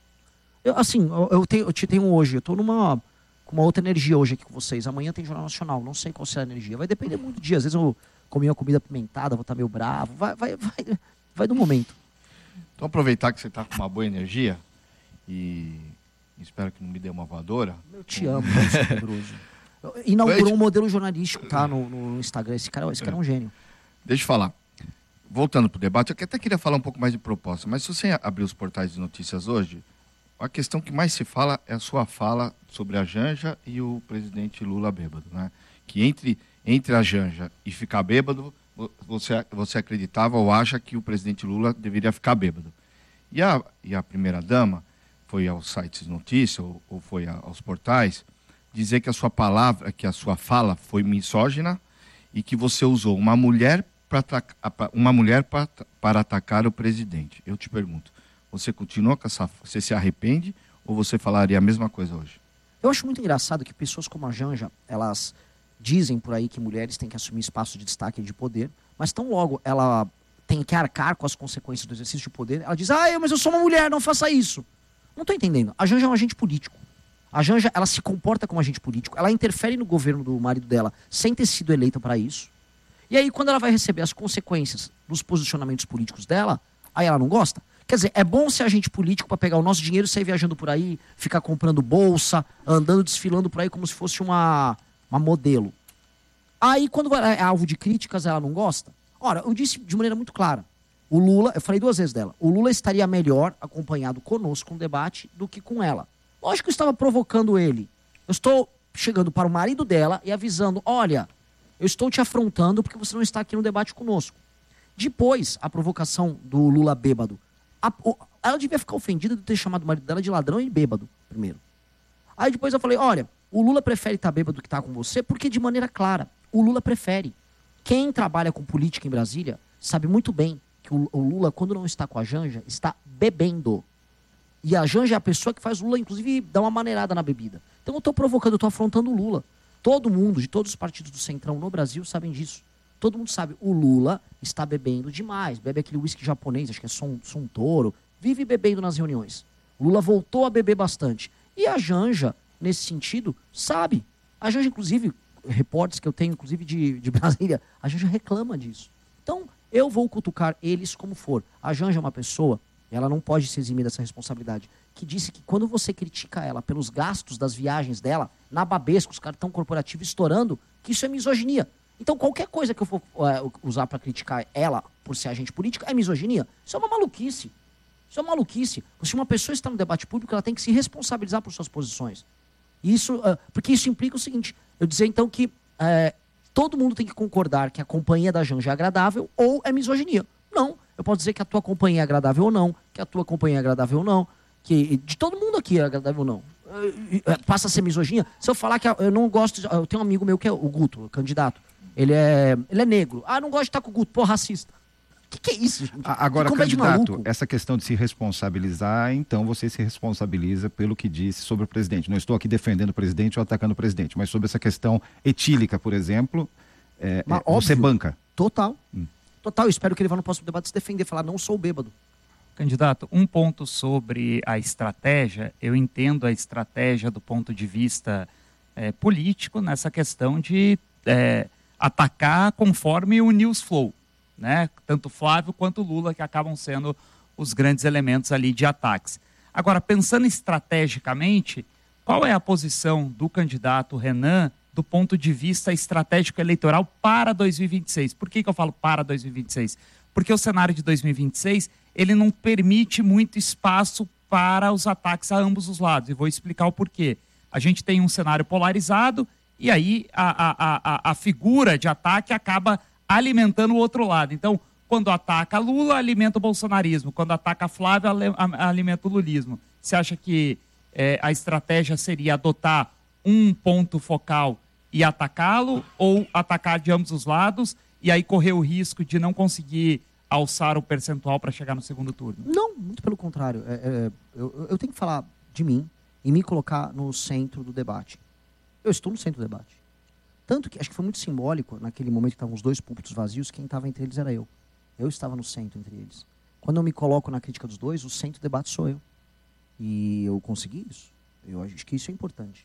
eu te tenho hoje, eu estou com uma outra energia hoje aqui com vocês. Amanhã tem Jornal Nacional, não sei qual será a energia. Vai depender muito do dia. Às vezes eu comi uma comida apimentada, vou estar meio bravo. Vai do momento. Então, aproveitar que você está com uma boa energia e espero que não me dê uma voadora. Eu te amo, Nelson Pedroso. Inaugurou um modelo jornalístico, tá, no Instagram. Esse cara é um gênio. Deixa eu falar. Voltando para o debate, eu até queria falar um pouco mais de proposta, mas se você abrir os portais de notícias hoje, a questão que mais se fala é a sua fala sobre a Janja e o presidente Lula bêbado, né? Que entre a Janja e ficar bêbado, você acreditava ou acha que o presidente Lula deveria ficar bêbado. E a primeira-dama foi aos sites de notícia ou foi aos portais dizer que a sua fala foi misógina e que você usou uma mulher para atacar o presidente. Eu te pergunto, você continua com essa... Você se arrepende ou você falaria a mesma coisa hoje? Eu acho muito engraçado que pessoas como a Janja, elas dizem por aí que mulheres têm que assumir espaço de destaque e de poder, mas tão logo ela tem que arcar com as consequências do exercício de poder, ela diz, mas eu sou uma mulher, não faça isso. Não estou entendendo. A Janja é um agente político. A Janja, ela se comporta como agente político, ela interfere no governo do marido dela sem ter sido eleita para isso. E aí, quando ela vai receber as consequências dos posicionamentos políticos dela, aí ela não gosta? Quer dizer, é bom ser agente político para pegar o nosso dinheiro e sair viajando por aí, ficar comprando bolsa, andando, desfilando por aí como se fosse uma modelo. Aí, quando é alvo de críticas, ela não gosta? Ora, eu disse de maneira muito clara. O Lula, eu falei 2 vezes dela, o Lula estaria melhor acompanhado conosco no debate do que com ela. Lógico que eu estava provocando ele. Eu estou chegando para o marido dela e avisando, olha, eu estou te afrontando porque você não está aqui no debate conosco. Depois, a provocação do Lula bêbado. Ela devia ficar ofendida de ter chamado o marido dela de ladrão e bêbado, primeiro. Aí depois eu falei, olha, o Lula prefere estar bêbado que estar com você porque, de maneira clara, o Lula prefere. Quem trabalha com política em Brasília sabe muito bem que o Lula, quando não está com a Janja, está bebendo. E a Janja é a pessoa que faz o Lula, inclusive, dar uma maneirada na bebida. Então eu estou provocando, eu estou afrontando o Lula. Todo mundo, de todos os partidos do Centrão no Brasil, sabem disso. Todo mundo sabe, o Lula está bebendo demais. Bebe aquele uísque japonês, acho que é Suntory. Vive bebendo nas reuniões. O Lula voltou a beber bastante. E a Janja, nesse sentido, sabe. A Janja, inclusive, repórteres que eu tenho, inclusive de Brasília, a Janja reclama disso. Então, eu vou cutucar eles como for. A Janja é uma pessoa, ela não pode se eximir dessa responsabilidade, que disse que quando você critica ela pelos gastos das viagens dela, na Babesco, os cartão corporativo estourando, que isso é misoginia. Então, qualquer coisa que eu for usar para criticar ela por ser agente política é misoginia. Isso é uma maluquice. Isso é uma maluquice. Se uma pessoa está no debate público, ela tem que se responsabilizar por suas posições. Isso, porque isso implica o seguinte, eu dizer então que todo mundo tem que concordar que a companhia da Janja é agradável ou é misoginia. Não, eu posso dizer que a tua companhia é agradável ou não, que a tua companhia é agradável ou não, que de todo mundo aqui é agradável ou não. Passa a ser misoginia. Se eu falar que eu não gosto, eu tenho um amigo meu que é o Guto, o candidato. Ele é negro. Ah, não gosto de estar com o Guto, pô, racista. O que é isso, gente? Agora, candidato, essa questão de se responsabilizar, então você se responsabiliza pelo que disse sobre o presidente. Não estou aqui defendendo o presidente ou atacando o presidente, mas sobre essa questão etílica, por exemplo, você banca. Total. Total, eu espero que ele vá no próximo debate se defender, falar, não sou bêbado. Candidato, um ponto sobre a estratégia, eu entendo a estratégia do ponto de vista político nessa questão de atacar conforme o news flow, né? Tanto Flávio quanto Lula, que acabam sendo os grandes elementos ali de ataques. Agora, pensando estrategicamente, qual é a posição do candidato Renan do ponto de vista estratégico eleitoral para 2026? Por que eu falo para 2026? Porque o cenário de 2026, ele não permite muito espaço para os ataques a ambos os lados. E vou explicar o porquê. A gente tem um cenário polarizado e aí a figura de ataque acaba alimentando o outro lado. Então, quando ataca Lula, alimenta o bolsonarismo. Quando ataca Flávio, alimenta o lulismo. Você acha que a estratégia seria adotar um ponto focal e atacá-lo, ou atacar de ambos os lados e aí correr o risco de não conseguir alçar o percentual para chegar no segundo turno? Não, muito pelo contrário. Eu tenho que falar de mim e me colocar no centro do debate. Eu estou no centro do debate. Tanto que, acho que foi muito simbólico, naquele momento que estavam os dois púlpitos vazios, quem estava entre eles era eu. Eu estava no centro entre eles. Quando eu me coloco na crítica dos dois, o centro do debate sou eu. E eu consegui isso. Eu acho que isso é importante.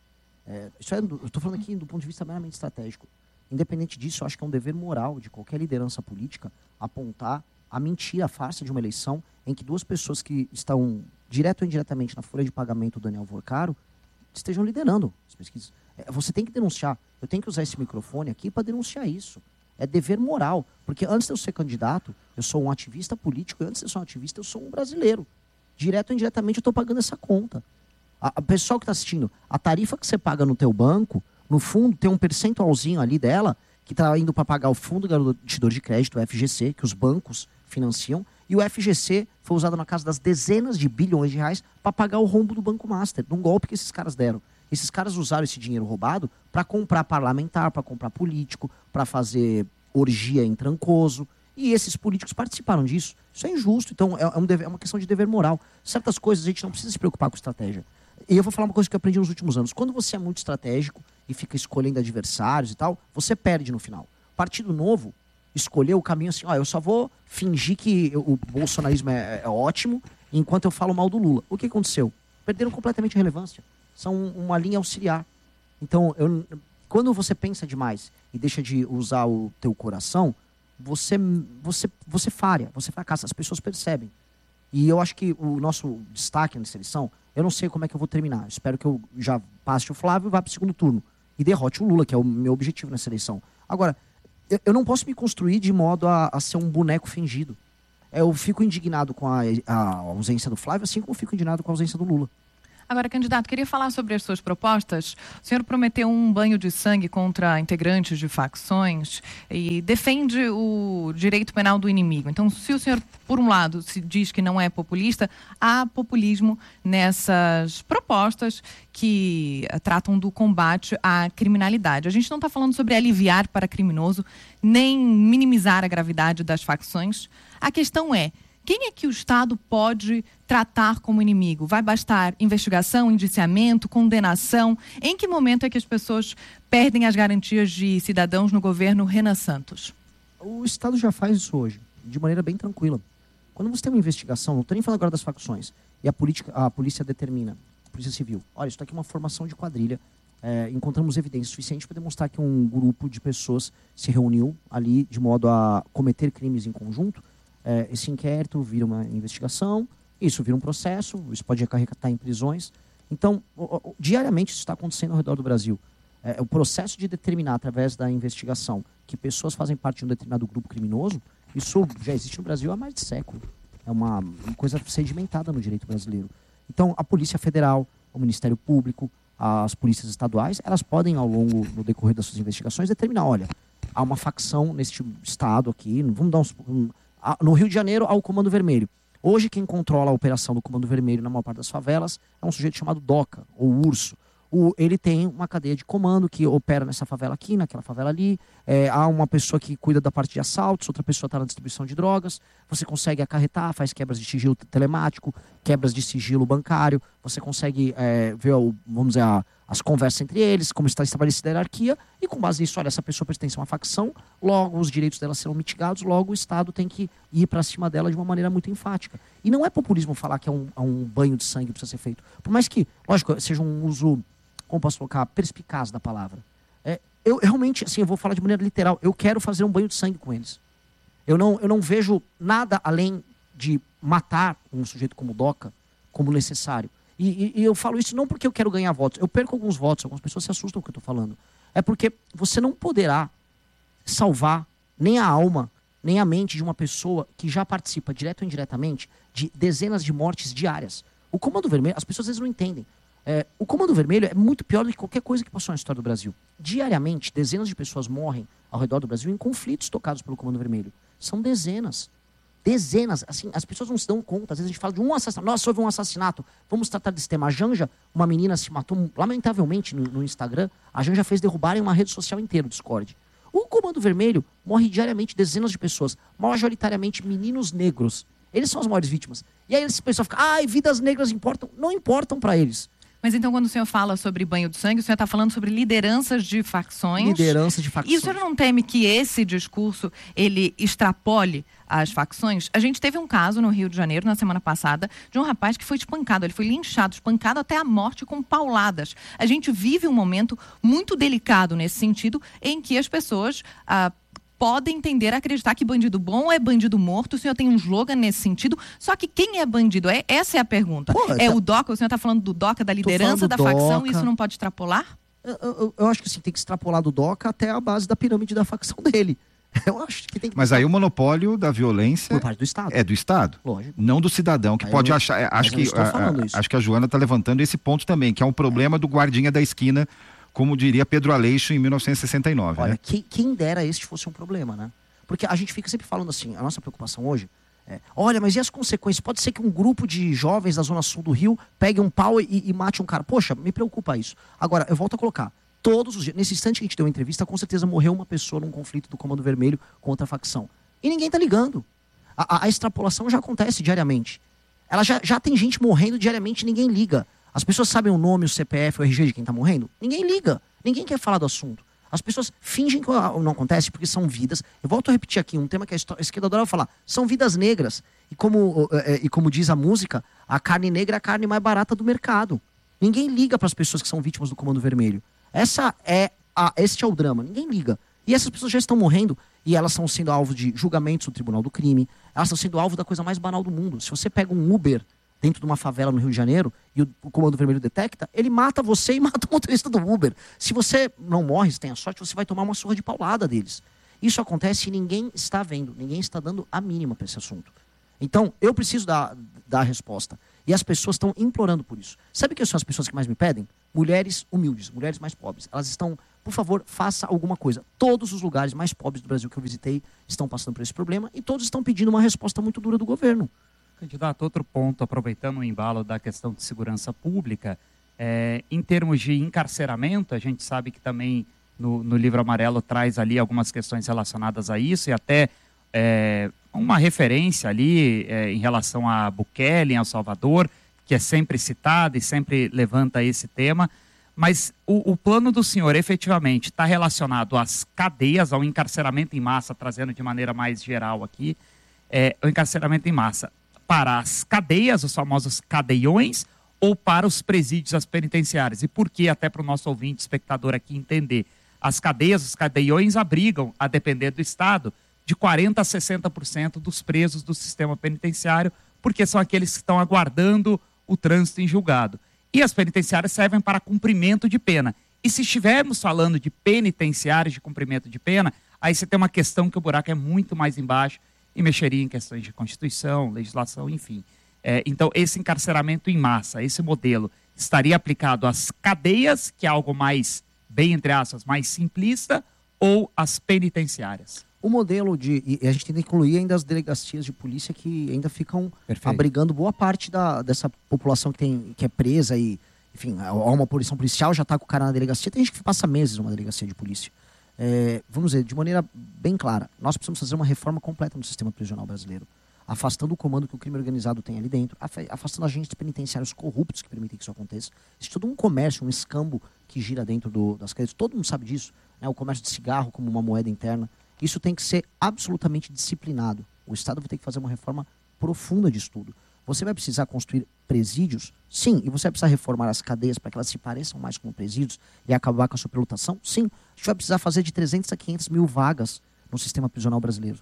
Eu estou falando aqui do ponto de vista meramente estratégico. Independente disso, eu acho que é um dever moral de qualquer liderança política apontar a mentira, a farsa de uma eleição em que duas pessoas que estão, direto ou indiretamente, na folha de pagamento do Daniel Vorcaro, estejam liderando as pesquisas. Você tem que denunciar. Eu tenho que usar esse microfone aqui para denunciar isso. É dever moral. Porque antes de eu ser candidato, eu sou um ativista político, e antes de eu ser um ativista, eu sou um brasileiro. Direto ou indiretamente, eu estou pagando essa conta. A pessoal que está assistindo, a tarifa que você paga no teu banco, no fundo, tem um percentualzinho ali dela que está indo para pagar o Fundo Garantidor de Crédito, o FGC, que os bancos financiam, e o FGC foi usado na casa das dezenas de bilhões de reais para pagar o rombo do Banco Master, de um golpe que esses caras deram. Esses caras usaram esse dinheiro roubado para comprar parlamentar, para comprar político, para fazer orgia em Trancoso. E esses políticos participaram disso. Isso é injusto. Então, é uma questão de dever moral. Certas coisas a gente não precisa se preocupar com estratégia. E eu vou falar uma coisa que eu aprendi nos últimos anos. Quando você é muito estratégico e fica escolhendo adversários e tal, você perde no final. O Partido Novo escolheu o caminho assim, eu só vou fingir que o bolsonarismo é ótimo enquanto eu falo mal do Lula. O que aconteceu? Perderam completamente a relevância. São uma linha auxiliar. Então, quando você pensa demais e deixa de usar o teu coração, você falha, você fracassa, as pessoas percebem. E eu acho que o nosso destaque nessa eleição, eu não sei como é que eu vou terminar. Espero que eu já passe o Flávio e vá para o segundo turno. E derrote o Lula, que é o meu objetivo nessa eleição. Agora, eu não posso me construir de modo a ser um boneco fingido. Eu fico indignado com a ausência do Flávio, assim como eu fico indignado com a ausência do Lula. Agora, candidato, queria falar sobre as suas propostas. O senhor prometeu um banho de sangue contra integrantes de facções e defende o direito penal do inimigo. Então, se o senhor, por um lado, se diz que não é populista, há populismo nessas propostas que tratam do combate à criminalidade. A gente não está falando sobre aliviar para criminoso, nem minimizar a gravidade das facções. A questão é, quem é que o Estado pode tratar como inimigo? Vai bastar investigação, indiciamento, condenação? Em que momento é que as pessoas perdem as garantias de cidadãos no governo Renan Santos? O Estado já faz isso hoje, de maneira bem tranquila. Quando você tem uma investigação, não estou nem falando agora das facções, e a polícia determina, a Polícia Civil, olha, isso aqui é uma formação de quadrilha, encontramos evidência suficiente para demonstrar que um grupo de pessoas se reuniu ali de modo a cometer crimes em conjunto. Esse inquérito vira uma investigação, isso vira um processo, isso pode acarretar em prisões. Então, diariamente isso está acontecendo ao redor do Brasil. O processo de determinar, através da investigação, que pessoas fazem parte de um determinado grupo criminoso, isso já existe no Brasil há mais de século. É uma coisa sedimentada no direito brasileiro. Então, a Polícia Federal, o Ministério Público, as polícias estaduais, elas podem, no decorrer das suas investigações, determinar, olha, há uma facção neste estado aqui, vamos dar no Rio de Janeiro, há o Comando Vermelho. Hoje, quem controla a operação do Comando Vermelho na maior parte das favelas é um sujeito chamado DOCA, ou Urso. Ele tem uma cadeia de comando que opera nessa favela aqui, naquela favela ali. Há uma pessoa que cuida da parte de assaltos, outra pessoa está na distribuição de drogas. Você consegue acarretar, faz quebras de sigilo telemático, quebras de sigilo bancário. Você consegue ver, vamos dizer, as conversas entre eles, como está estabelecida a hierarquia. E com base nisso, olha, essa pessoa pertence a uma facção, logo os direitos dela serão mitigados, logo o Estado tem que ir para cima dela de uma maneira muito enfática. E não é populismo falar que é um banho de sangue que precisa ser feito. Por mais que, lógico, seja um uso, como posso colocar, perspicaz da palavra. Eu realmente, assim, eu vou falar de maneira literal, eu quero fazer um banho de sangue com eles. Eu não vejo nada além de matar um sujeito como o DOCA como necessário. E eu falo isso não porque eu quero ganhar votos. Eu perco alguns votos, algumas pessoas se assustam com o que eu estou falando. É porque você não poderá salvar nem a alma, nem a mente de uma pessoa que já participa, direto ou indiretamente, de dezenas de mortes diárias. O Comando Vermelho, as pessoas às vezes não entendem. O Comando Vermelho é muito pior do que qualquer coisa que passou na história do Brasil. Diariamente, dezenas de pessoas morrem ao redor do Brasil em conflitos tocados pelo Comando Vermelho. São dezenas. Dezenas. Assim, as pessoas não se dão conta. Às vezes a gente fala de um assassinato. Nossa, houve um assassinato. Vamos tratar desse tema. A Janja, uma menina se matou, lamentavelmente, no Instagram. A Janja fez derrubarem uma rede social inteira, o Discord. O Comando Vermelho morre diariamente dezenas de pessoas. Majoritariamente meninos negros. Eles são as maiores vítimas. E aí esse pessoal fica, vidas negras importam. Não importam para eles. Mas então, quando o senhor fala sobre banho de sangue, o senhor está falando sobre lideranças de facções. Liderança de facções. E o senhor não teme que esse discurso, ele extrapole as facções? A gente teve um caso no Rio de Janeiro, na semana passada, de um rapaz que foi espancado. Ele foi linchado, espancado até a morte com pauladas. A gente vive um momento muito delicado nesse sentido, em que as pessoas podem tender a acreditar que bandido bom é bandido morto. O senhor tem um slogan nesse sentido. Só que quem é bandido? Essa é a pergunta. O DOCA? O senhor está falando do DOCA, da liderança da facção, e isso não pode extrapolar? Eu acho que sim, tem que extrapolar do DOCA até a base da pirâmide da facção dele. Eu acho que tem que... Mas aí o monopólio da violência por parte do Estado. É do Estado. Lógico. Não do cidadão, que pode achar... Acho que a Joana está levantando esse ponto também, que é um problema do guardinha da esquina, como diria Pedro Aleixo em 1969. Olha, né? Quem dera este fosse um problema, né? Porque a gente fica sempre falando assim, a nossa preocupação hoje olha, mas e as consequências? Pode ser que um grupo de jovens da zona sul do Rio pegue um pau e mate um cara. Poxa, me preocupa isso. Agora, eu volto a colocar, todos os dias, nesse instante que a gente deu uma entrevista, com certeza morreu uma pessoa num conflito do Comando Vermelho contra a facção. E ninguém tá ligando. A extrapolação já acontece diariamente. Ela já tem gente morrendo diariamente e ninguém liga. As pessoas sabem o nome, o CPF, o RG de quem está morrendo? Ninguém liga. Ninguém quer falar do assunto. As pessoas fingem que não acontece porque são vidas. Eu volto a repetir aqui um tema que a esquerda adora falar. São vidas negras. E como diz a música, a carne negra é a carne mais barata do mercado. Ninguém liga para as pessoas que são vítimas do Comando Vermelho. Essa é este é o drama, ninguém liga. E essas pessoas já estão morrendo e elas estão sendo alvo de julgamentos no Tribunal do Crime, elas estão sendo alvo da coisa mais banal do mundo. Se você pega um Uber dentro de uma favela no Rio de Janeiro e o Comando Vermelho detecta, ele mata você e mata o motorista do Uber. Se você não morre, se tem a sorte, você vai tomar uma surra de paulada deles. Isso acontece e ninguém está vendo, ninguém está dando a mínima para esse assunto. Então, eu preciso dar a resposta. E as pessoas estão implorando por isso. Sabe quem são as pessoas que mais me pedem? Mulheres humildes, mulheres mais pobres. Elas estão, por favor, faça alguma coisa. Todos os lugares mais pobres do Brasil que eu visitei estão passando por esse problema e todos estão pedindo uma resposta muito dura do governo. Candidato, outro ponto, aproveitando o embalo da questão de segurança pública, em termos de encarceramento, a gente sabe que também no livro amarelo traz ali algumas questões relacionadas a isso e até uma referência ali em relação a Bukele, em El Salvador, que é sempre citado e sempre levanta esse tema, mas o plano do senhor efetivamente está relacionado às cadeias, ao encarceramento em massa, trazendo de maneira mais geral aqui, o encarceramento em massa para as cadeias, os famosos cadeiões, ou para os presídios, as penitenciárias? E por que, até para o nosso ouvinte, espectador aqui entender, as cadeias, os cadeiões abrigam, a depender do Estado, de 40% a 60% dos presos do sistema penitenciário, porque são aqueles que estão aguardando o trânsito em julgado. E as penitenciárias servem para cumprimento de pena. E se estivermos falando de penitenciários de cumprimento de pena, aí você tem uma questão que o buraco é muito mais embaixo e mexeria em questões de Constituição, legislação, enfim. Então, esse encarceramento em massa, esse modelo, estaria aplicado às cadeias, que é algo mais, bem entre aspas, mais simplista, ou às penitenciárias? O modelo e a gente tem que incluir ainda as delegacias de polícia que ainda ficam abrigando boa parte dessa população que é presa e, enfim, há uma punição policial, já está com o cara na delegacia. Tem gente que passa meses numa delegacia de polícia. Vamos dizer, de maneira bem clara, nós precisamos fazer uma reforma completa no sistema prisional brasileiro, afastando o comando que o crime organizado tem ali dentro, afastando agentes penitenciários corruptos que permitem que isso aconteça. Existe todo um comércio, um escambo que gira dentro das cadeias. Todo mundo sabe disso, né? O comércio de cigarro como uma moeda interna. Isso tem que ser absolutamente disciplinado. O Estado vai ter que fazer uma reforma profunda disso tudo. Você vai precisar construir presídios? Sim. E você vai precisar reformar as cadeias para que elas se pareçam mais com presídios e acabar com a superlotação? Sim. A gente vai precisar fazer de 300 a 500 mil vagas no sistema prisional brasileiro.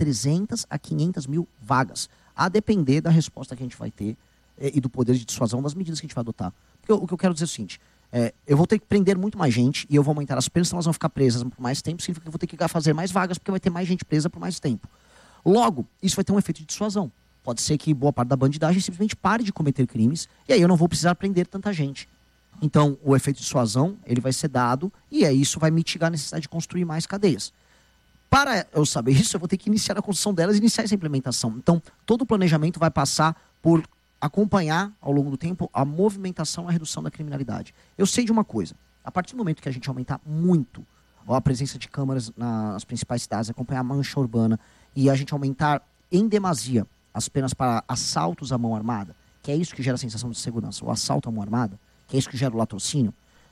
300 a 500 mil vagas. A depender da resposta que a gente vai ter e do poder de dissuasão das medidas que a gente vai adotar. Porque o que eu quero dizer é o seguinte: eu vou ter que prender muito mais gente e eu vou aumentar as penas, então elas vão ficar presas por mais tempo, significa que eu vou ter que fazer mais vagas porque vai ter mais gente presa por mais tempo. Logo, isso vai ter um efeito de dissuasão. Pode ser que boa parte da bandidagem simplesmente pare de cometer crimes e aí eu não vou precisar prender tanta gente. Então, o efeito de dissuasão, ele vai ser dado e aí isso vai mitigar a necessidade de construir mais cadeias. Para eu saber isso, eu vou ter que iniciar a construção delas e iniciar essa implementação. Então, todo o planejamento vai passar por acompanhar ao longo do tempo a movimentação e a redução da criminalidade. Eu sei de uma coisa: a partir do momento que a gente aumentar muito a presença de câmaras nas principais cidades, acompanhar a mancha urbana e a gente aumentar em demasia as penas para assaltos à mão armada, que é isso que gera a sensação de segurança, o assalto à mão armada, que é isso que gera o latrocínio,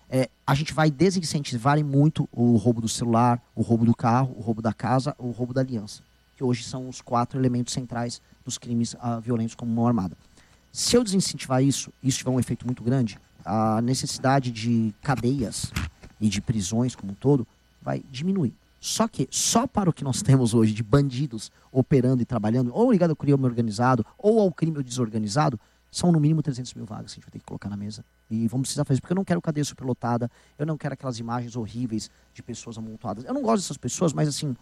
a gente vai desincentivar muito o roubo do celular, o roubo do carro, o roubo da casa, o roubo da aliança, que hoje são os 4 elementos centrais dos crimes violentos como mão armada. Se eu desincentivar isso tiver um efeito muito grande, a necessidade de cadeias e de prisões como um todo vai diminuir. Só que, só para o que nós temos hoje de bandidos operando e trabalhando, ou ligado ao crime organizado, ou ao crime desorganizado, são no mínimo 300 mil vagas que a gente vai ter que colocar na mesa. E vamos precisar fazer isso, porque eu não quero cadeia superlotada, eu não quero aquelas imagens horríveis de pessoas amontoadas. Eu não gosto dessas pessoas, mas assim,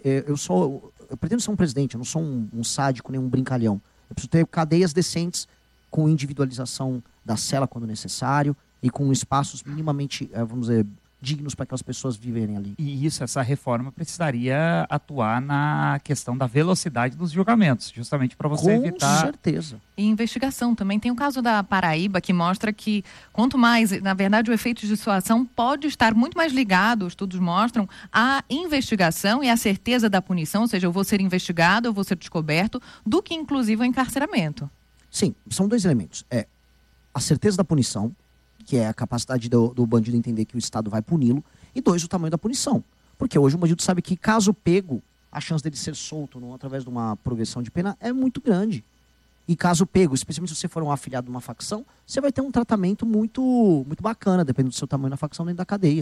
eu pretendo ser um presidente, eu não sou um sádico nem um brincalhão. Eu preciso ter cadeias decentes, com individualização da cela quando necessário e com espaços minimamente, vamos dizer, dignos para aquelas pessoas viverem ali. E essa reforma precisaria atuar na questão da velocidade dos julgamentos, justamente para você evitar... Com certeza. E investigação também. Tem o caso da Paraíba que mostra que quanto mais, na verdade, o efeito de dissuasão pode estar muito mais ligado, os estudos mostram, à investigação e à certeza da punição, ou seja, eu vou ser investigado, eu vou ser descoberto, do que inclusive o encarceramento. Sim, são 2 elementos. A certeza da punição, que é a capacidade do bandido entender que o Estado vai puni-lo, e 2, o tamanho da punição. Porque hoje o bandido sabe que, caso pego, a chance dele ser solto através de uma progressão de pena é muito grande. E caso pego, especialmente se você for um afiliado de uma facção, você vai ter um tratamento muito, muito bacana, dependendo do seu tamanho na facção dentro da cadeia.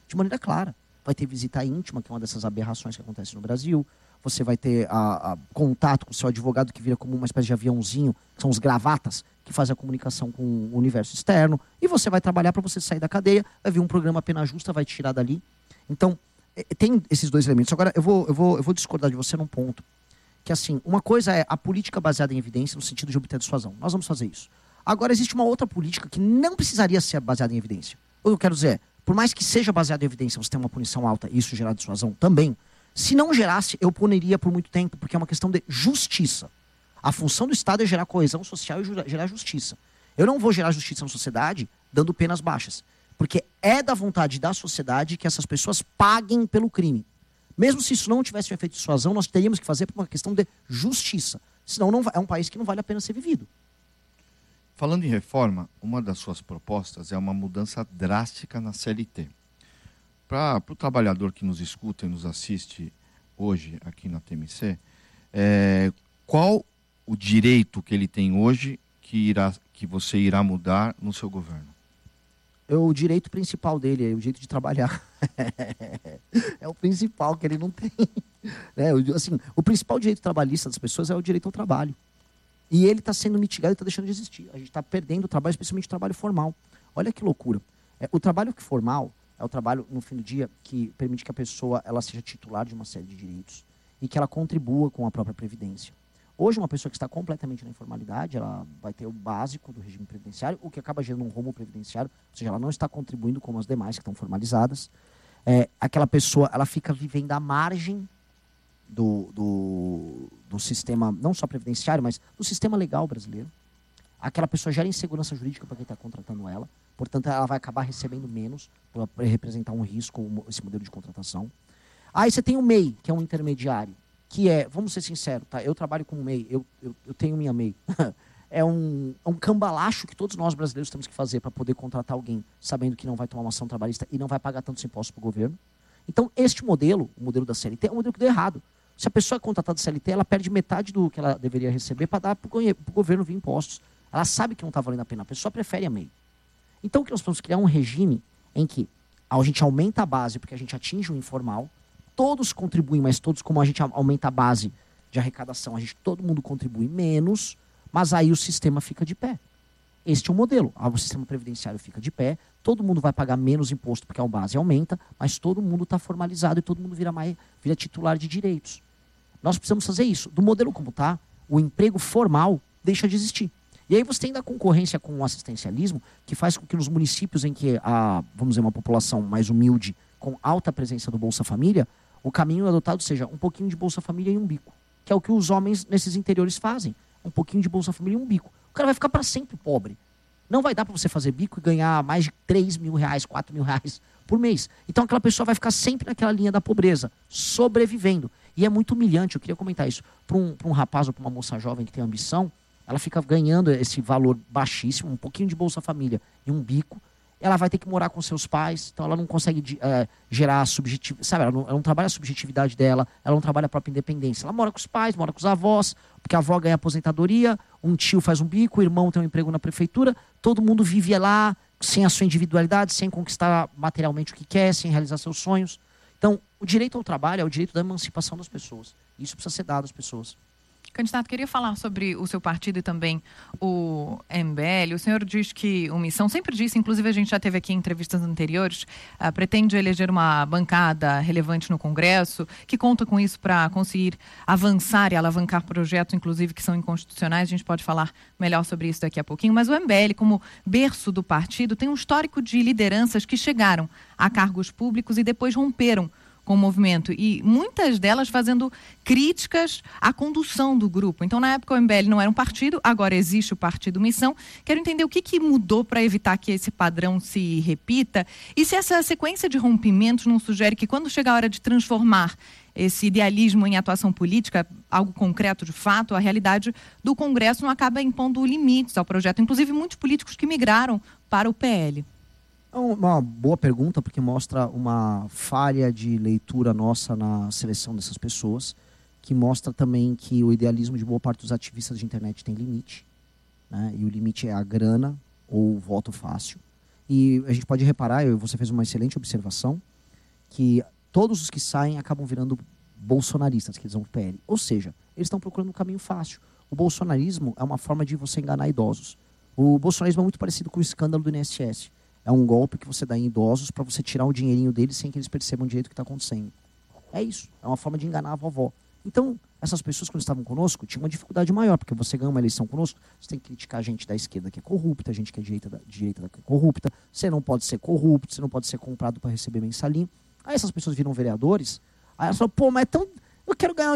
de maneira clara. Vai ter visita íntima, que é uma dessas aberrações que acontece no Brasil. Você vai ter contato com o seu advogado, que vira como uma espécie de aviãozinho, que são os gravatas, que fazem a comunicação com o universo externo. E você vai trabalhar para você sair da cadeia, vai vir um programa Pena Justa, vai te tirar dali. Então, tem esses dois elementos. Agora, eu vou discordar de você num ponto. Que assim, uma coisa é a política baseada em evidência, no sentido de obter dissuasão. Nós vamos fazer isso. Agora, existe uma outra política que não precisaria ser baseada em evidência. O que eu quero dizer é, por mais que seja baseada em evidência, você tem uma punição alta e isso gerar dissuasão também, se não gerasse, eu puniria por muito tempo, porque é uma questão de justiça. A função do Estado é gerar coesão social e gerar justiça. Eu não vou gerar justiça na sociedade dando penas baixas, porque é da vontade da sociedade que essas pessoas paguem pelo crime. Mesmo se isso não tivesse um efeito de dissuasão, nós teríamos que fazer por uma questão de justiça. Senão é um país que não vale a pena ser vivido. Falando em reforma, uma das suas propostas é uma mudança drástica na CLT. Para o trabalhador que nos escuta e nos assiste hoje aqui na TMC, qual o direito que ele tem hoje que você irá mudar no seu governo? O direito principal dele é o direito de trabalhar. É o principal que ele não tem. Assim, o principal direito trabalhista das pessoas é o direito ao trabalho. E ele está sendo mitigado e está deixando de existir. A gente está perdendo o trabalho, especialmente o trabalho formal. Olha que loucura. O trabalho formal é o trabalho, no fim do dia, que permite que a pessoa ela seja titular de uma série de direitos e que ela contribua com a própria previdência. Hoje, uma pessoa que está completamente na informalidade, ela vai ter o básico do regime previdenciário, o que acaba gerando um rombo previdenciário, ou seja, ela não está contribuindo como as demais que estão formalizadas. Aquela pessoa, ela fica vivendo à margem do sistema, não só previdenciário, mas do sistema legal brasileiro. Aquela pessoa gera insegurança jurídica para quem está contratando ela, portanto, ela vai acabar recebendo menos por representar um risco, esse modelo de contratação. Aí você tem o MEI, que é um intermediário, que vamos ser sinceros, tá? Eu trabalho com o MEI, eu tenho minha MEI. É um cambalacho que todos nós brasileiros temos que fazer para poder contratar alguém, sabendo que não vai tomar uma ação trabalhista e não vai pagar tantos impostos para o governo. Então, este modelo, o modelo da CLT, é um modelo que deu errado. Se a pessoa é contratada da CLT, ela perde metade do que ela deveria receber para dar para o governo via impostos. Ela sabe que não está valendo a pena, a pessoa prefere a MEI. Então, o que nós vamos criar um regime em que a gente aumenta a base porque a gente atinge o informal, todos contribuem, mas todos, como a gente aumenta a base de arrecadação, todo mundo contribui menos, mas aí o sistema fica de pé. Este é o modelo. O sistema previdenciário fica de pé, todo mundo vai pagar menos imposto porque a base aumenta, mas todo mundo está formalizado e todo mundo vira titular de direitos. Nós precisamos fazer isso. Do modelo como está, o emprego formal deixa de existir. E aí você tem da concorrência com o assistencialismo, que faz com que nos municípios em que vamos dizer, uma população mais humilde, com alta presença do Bolsa Família, o caminho adotado seja um pouquinho de Bolsa Família e um bico. Que é o que os homens nesses interiores fazem. Um pouquinho de Bolsa Família e um bico. O cara vai ficar para sempre pobre. Não vai dar para você fazer bico e ganhar mais de 3 mil reais, 4 mil reais por mês. Então aquela pessoa vai ficar sempre naquela linha da pobreza, sobrevivendo. E é muito humilhante, eu queria comentar isso, para um rapaz ou para uma moça jovem que tem ambição, ela fica ganhando esse valor baixíssimo, um pouquinho de Bolsa Família e um bico, ela vai ter que morar com seus pais, então ela não consegue gerar subjetividade, sabe? Ela não trabalha a subjetividade dela, ela não trabalha a própria independência. Ela mora com os pais, mora com os avós, porque a avó ganha aposentadoria, um tio faz um bico, o irmão tem um emprego na prefeitura, todo mundo vive lá sem a sua individualidade, sem conquistar materialmente o que quer, sem realizar seus sonhos. Então, o direito ao trabalho é o direito da emancipação das pessoas. Isso precisa ser dado às pessoas. Candidato, queria falar sobre o seu partido e também o MBL. O senhor diz que o Missão, sempre disse, inclusive a gente já teve aqui em entrevistas anteriores, pretende eleger uma bancada relevante no Congresso, que conta com isso para conseguir avançar e alavancar projetos, inclusive, que são inconstitucionais. A gente pode falar melhor sobre isso daqui a pouquinho. Mas o MBL, como berço do partido, tem um histórico de lideranças que chegaram a cargos públicos e depois romperam com o movimento, e muitas delas fazendo críticas à condução do grupo. Então, na época, o MBL não era um partido, agora existe o Partido Missão. Quero entender o que mudou para evitar que esse padrão se repita, e se essa sequência de rompimentos não sugere que, quando chega a hora de transformar esse idealismo em atuação política, algo concreto de fato, a realidade do Congresso não acaba impondo limites ao projeto. Inclusive, muitos políticos que migraram para o PL. É uma boa pergunta, porque mostra uma falha de leitura nossa na seleção dessas pessoas, que mostra também que o idealismo de boa parte dos ativistas de internet tem limite, né? E o limite é a grana ou o voto fácil. E a gente pode reparar, você fez uma excelente observação, que todos os que saem acabam virando bolsonaristas, que eles vão pro PL. Ou seja, eles estão procurando um caminho fácil. O bolsonarismo é uma forma de você enganar idosos. O bolsonarismo é muito parecido com o escândalo do INSS. É um golpe que você dá em idosos para você tirar o dinheirinho deles sem que eles percebam direito o que está acontecendo. É isso. É uma forma de enganar a vovó. Então, essas pessoas, quando estavam conosco, tinham uma dificuldade maior, porque você ganha uma eleição conosco, você tem que criticar a gente da esquerda que é corrupta, a gente que é direita que é corrupta, você não pode ser corrupto, você não pode ser comprado para receber mensalinho. Aí essas pessoas viram vereadores, aí elas falam, pô, mas é tão... eu quero ganhar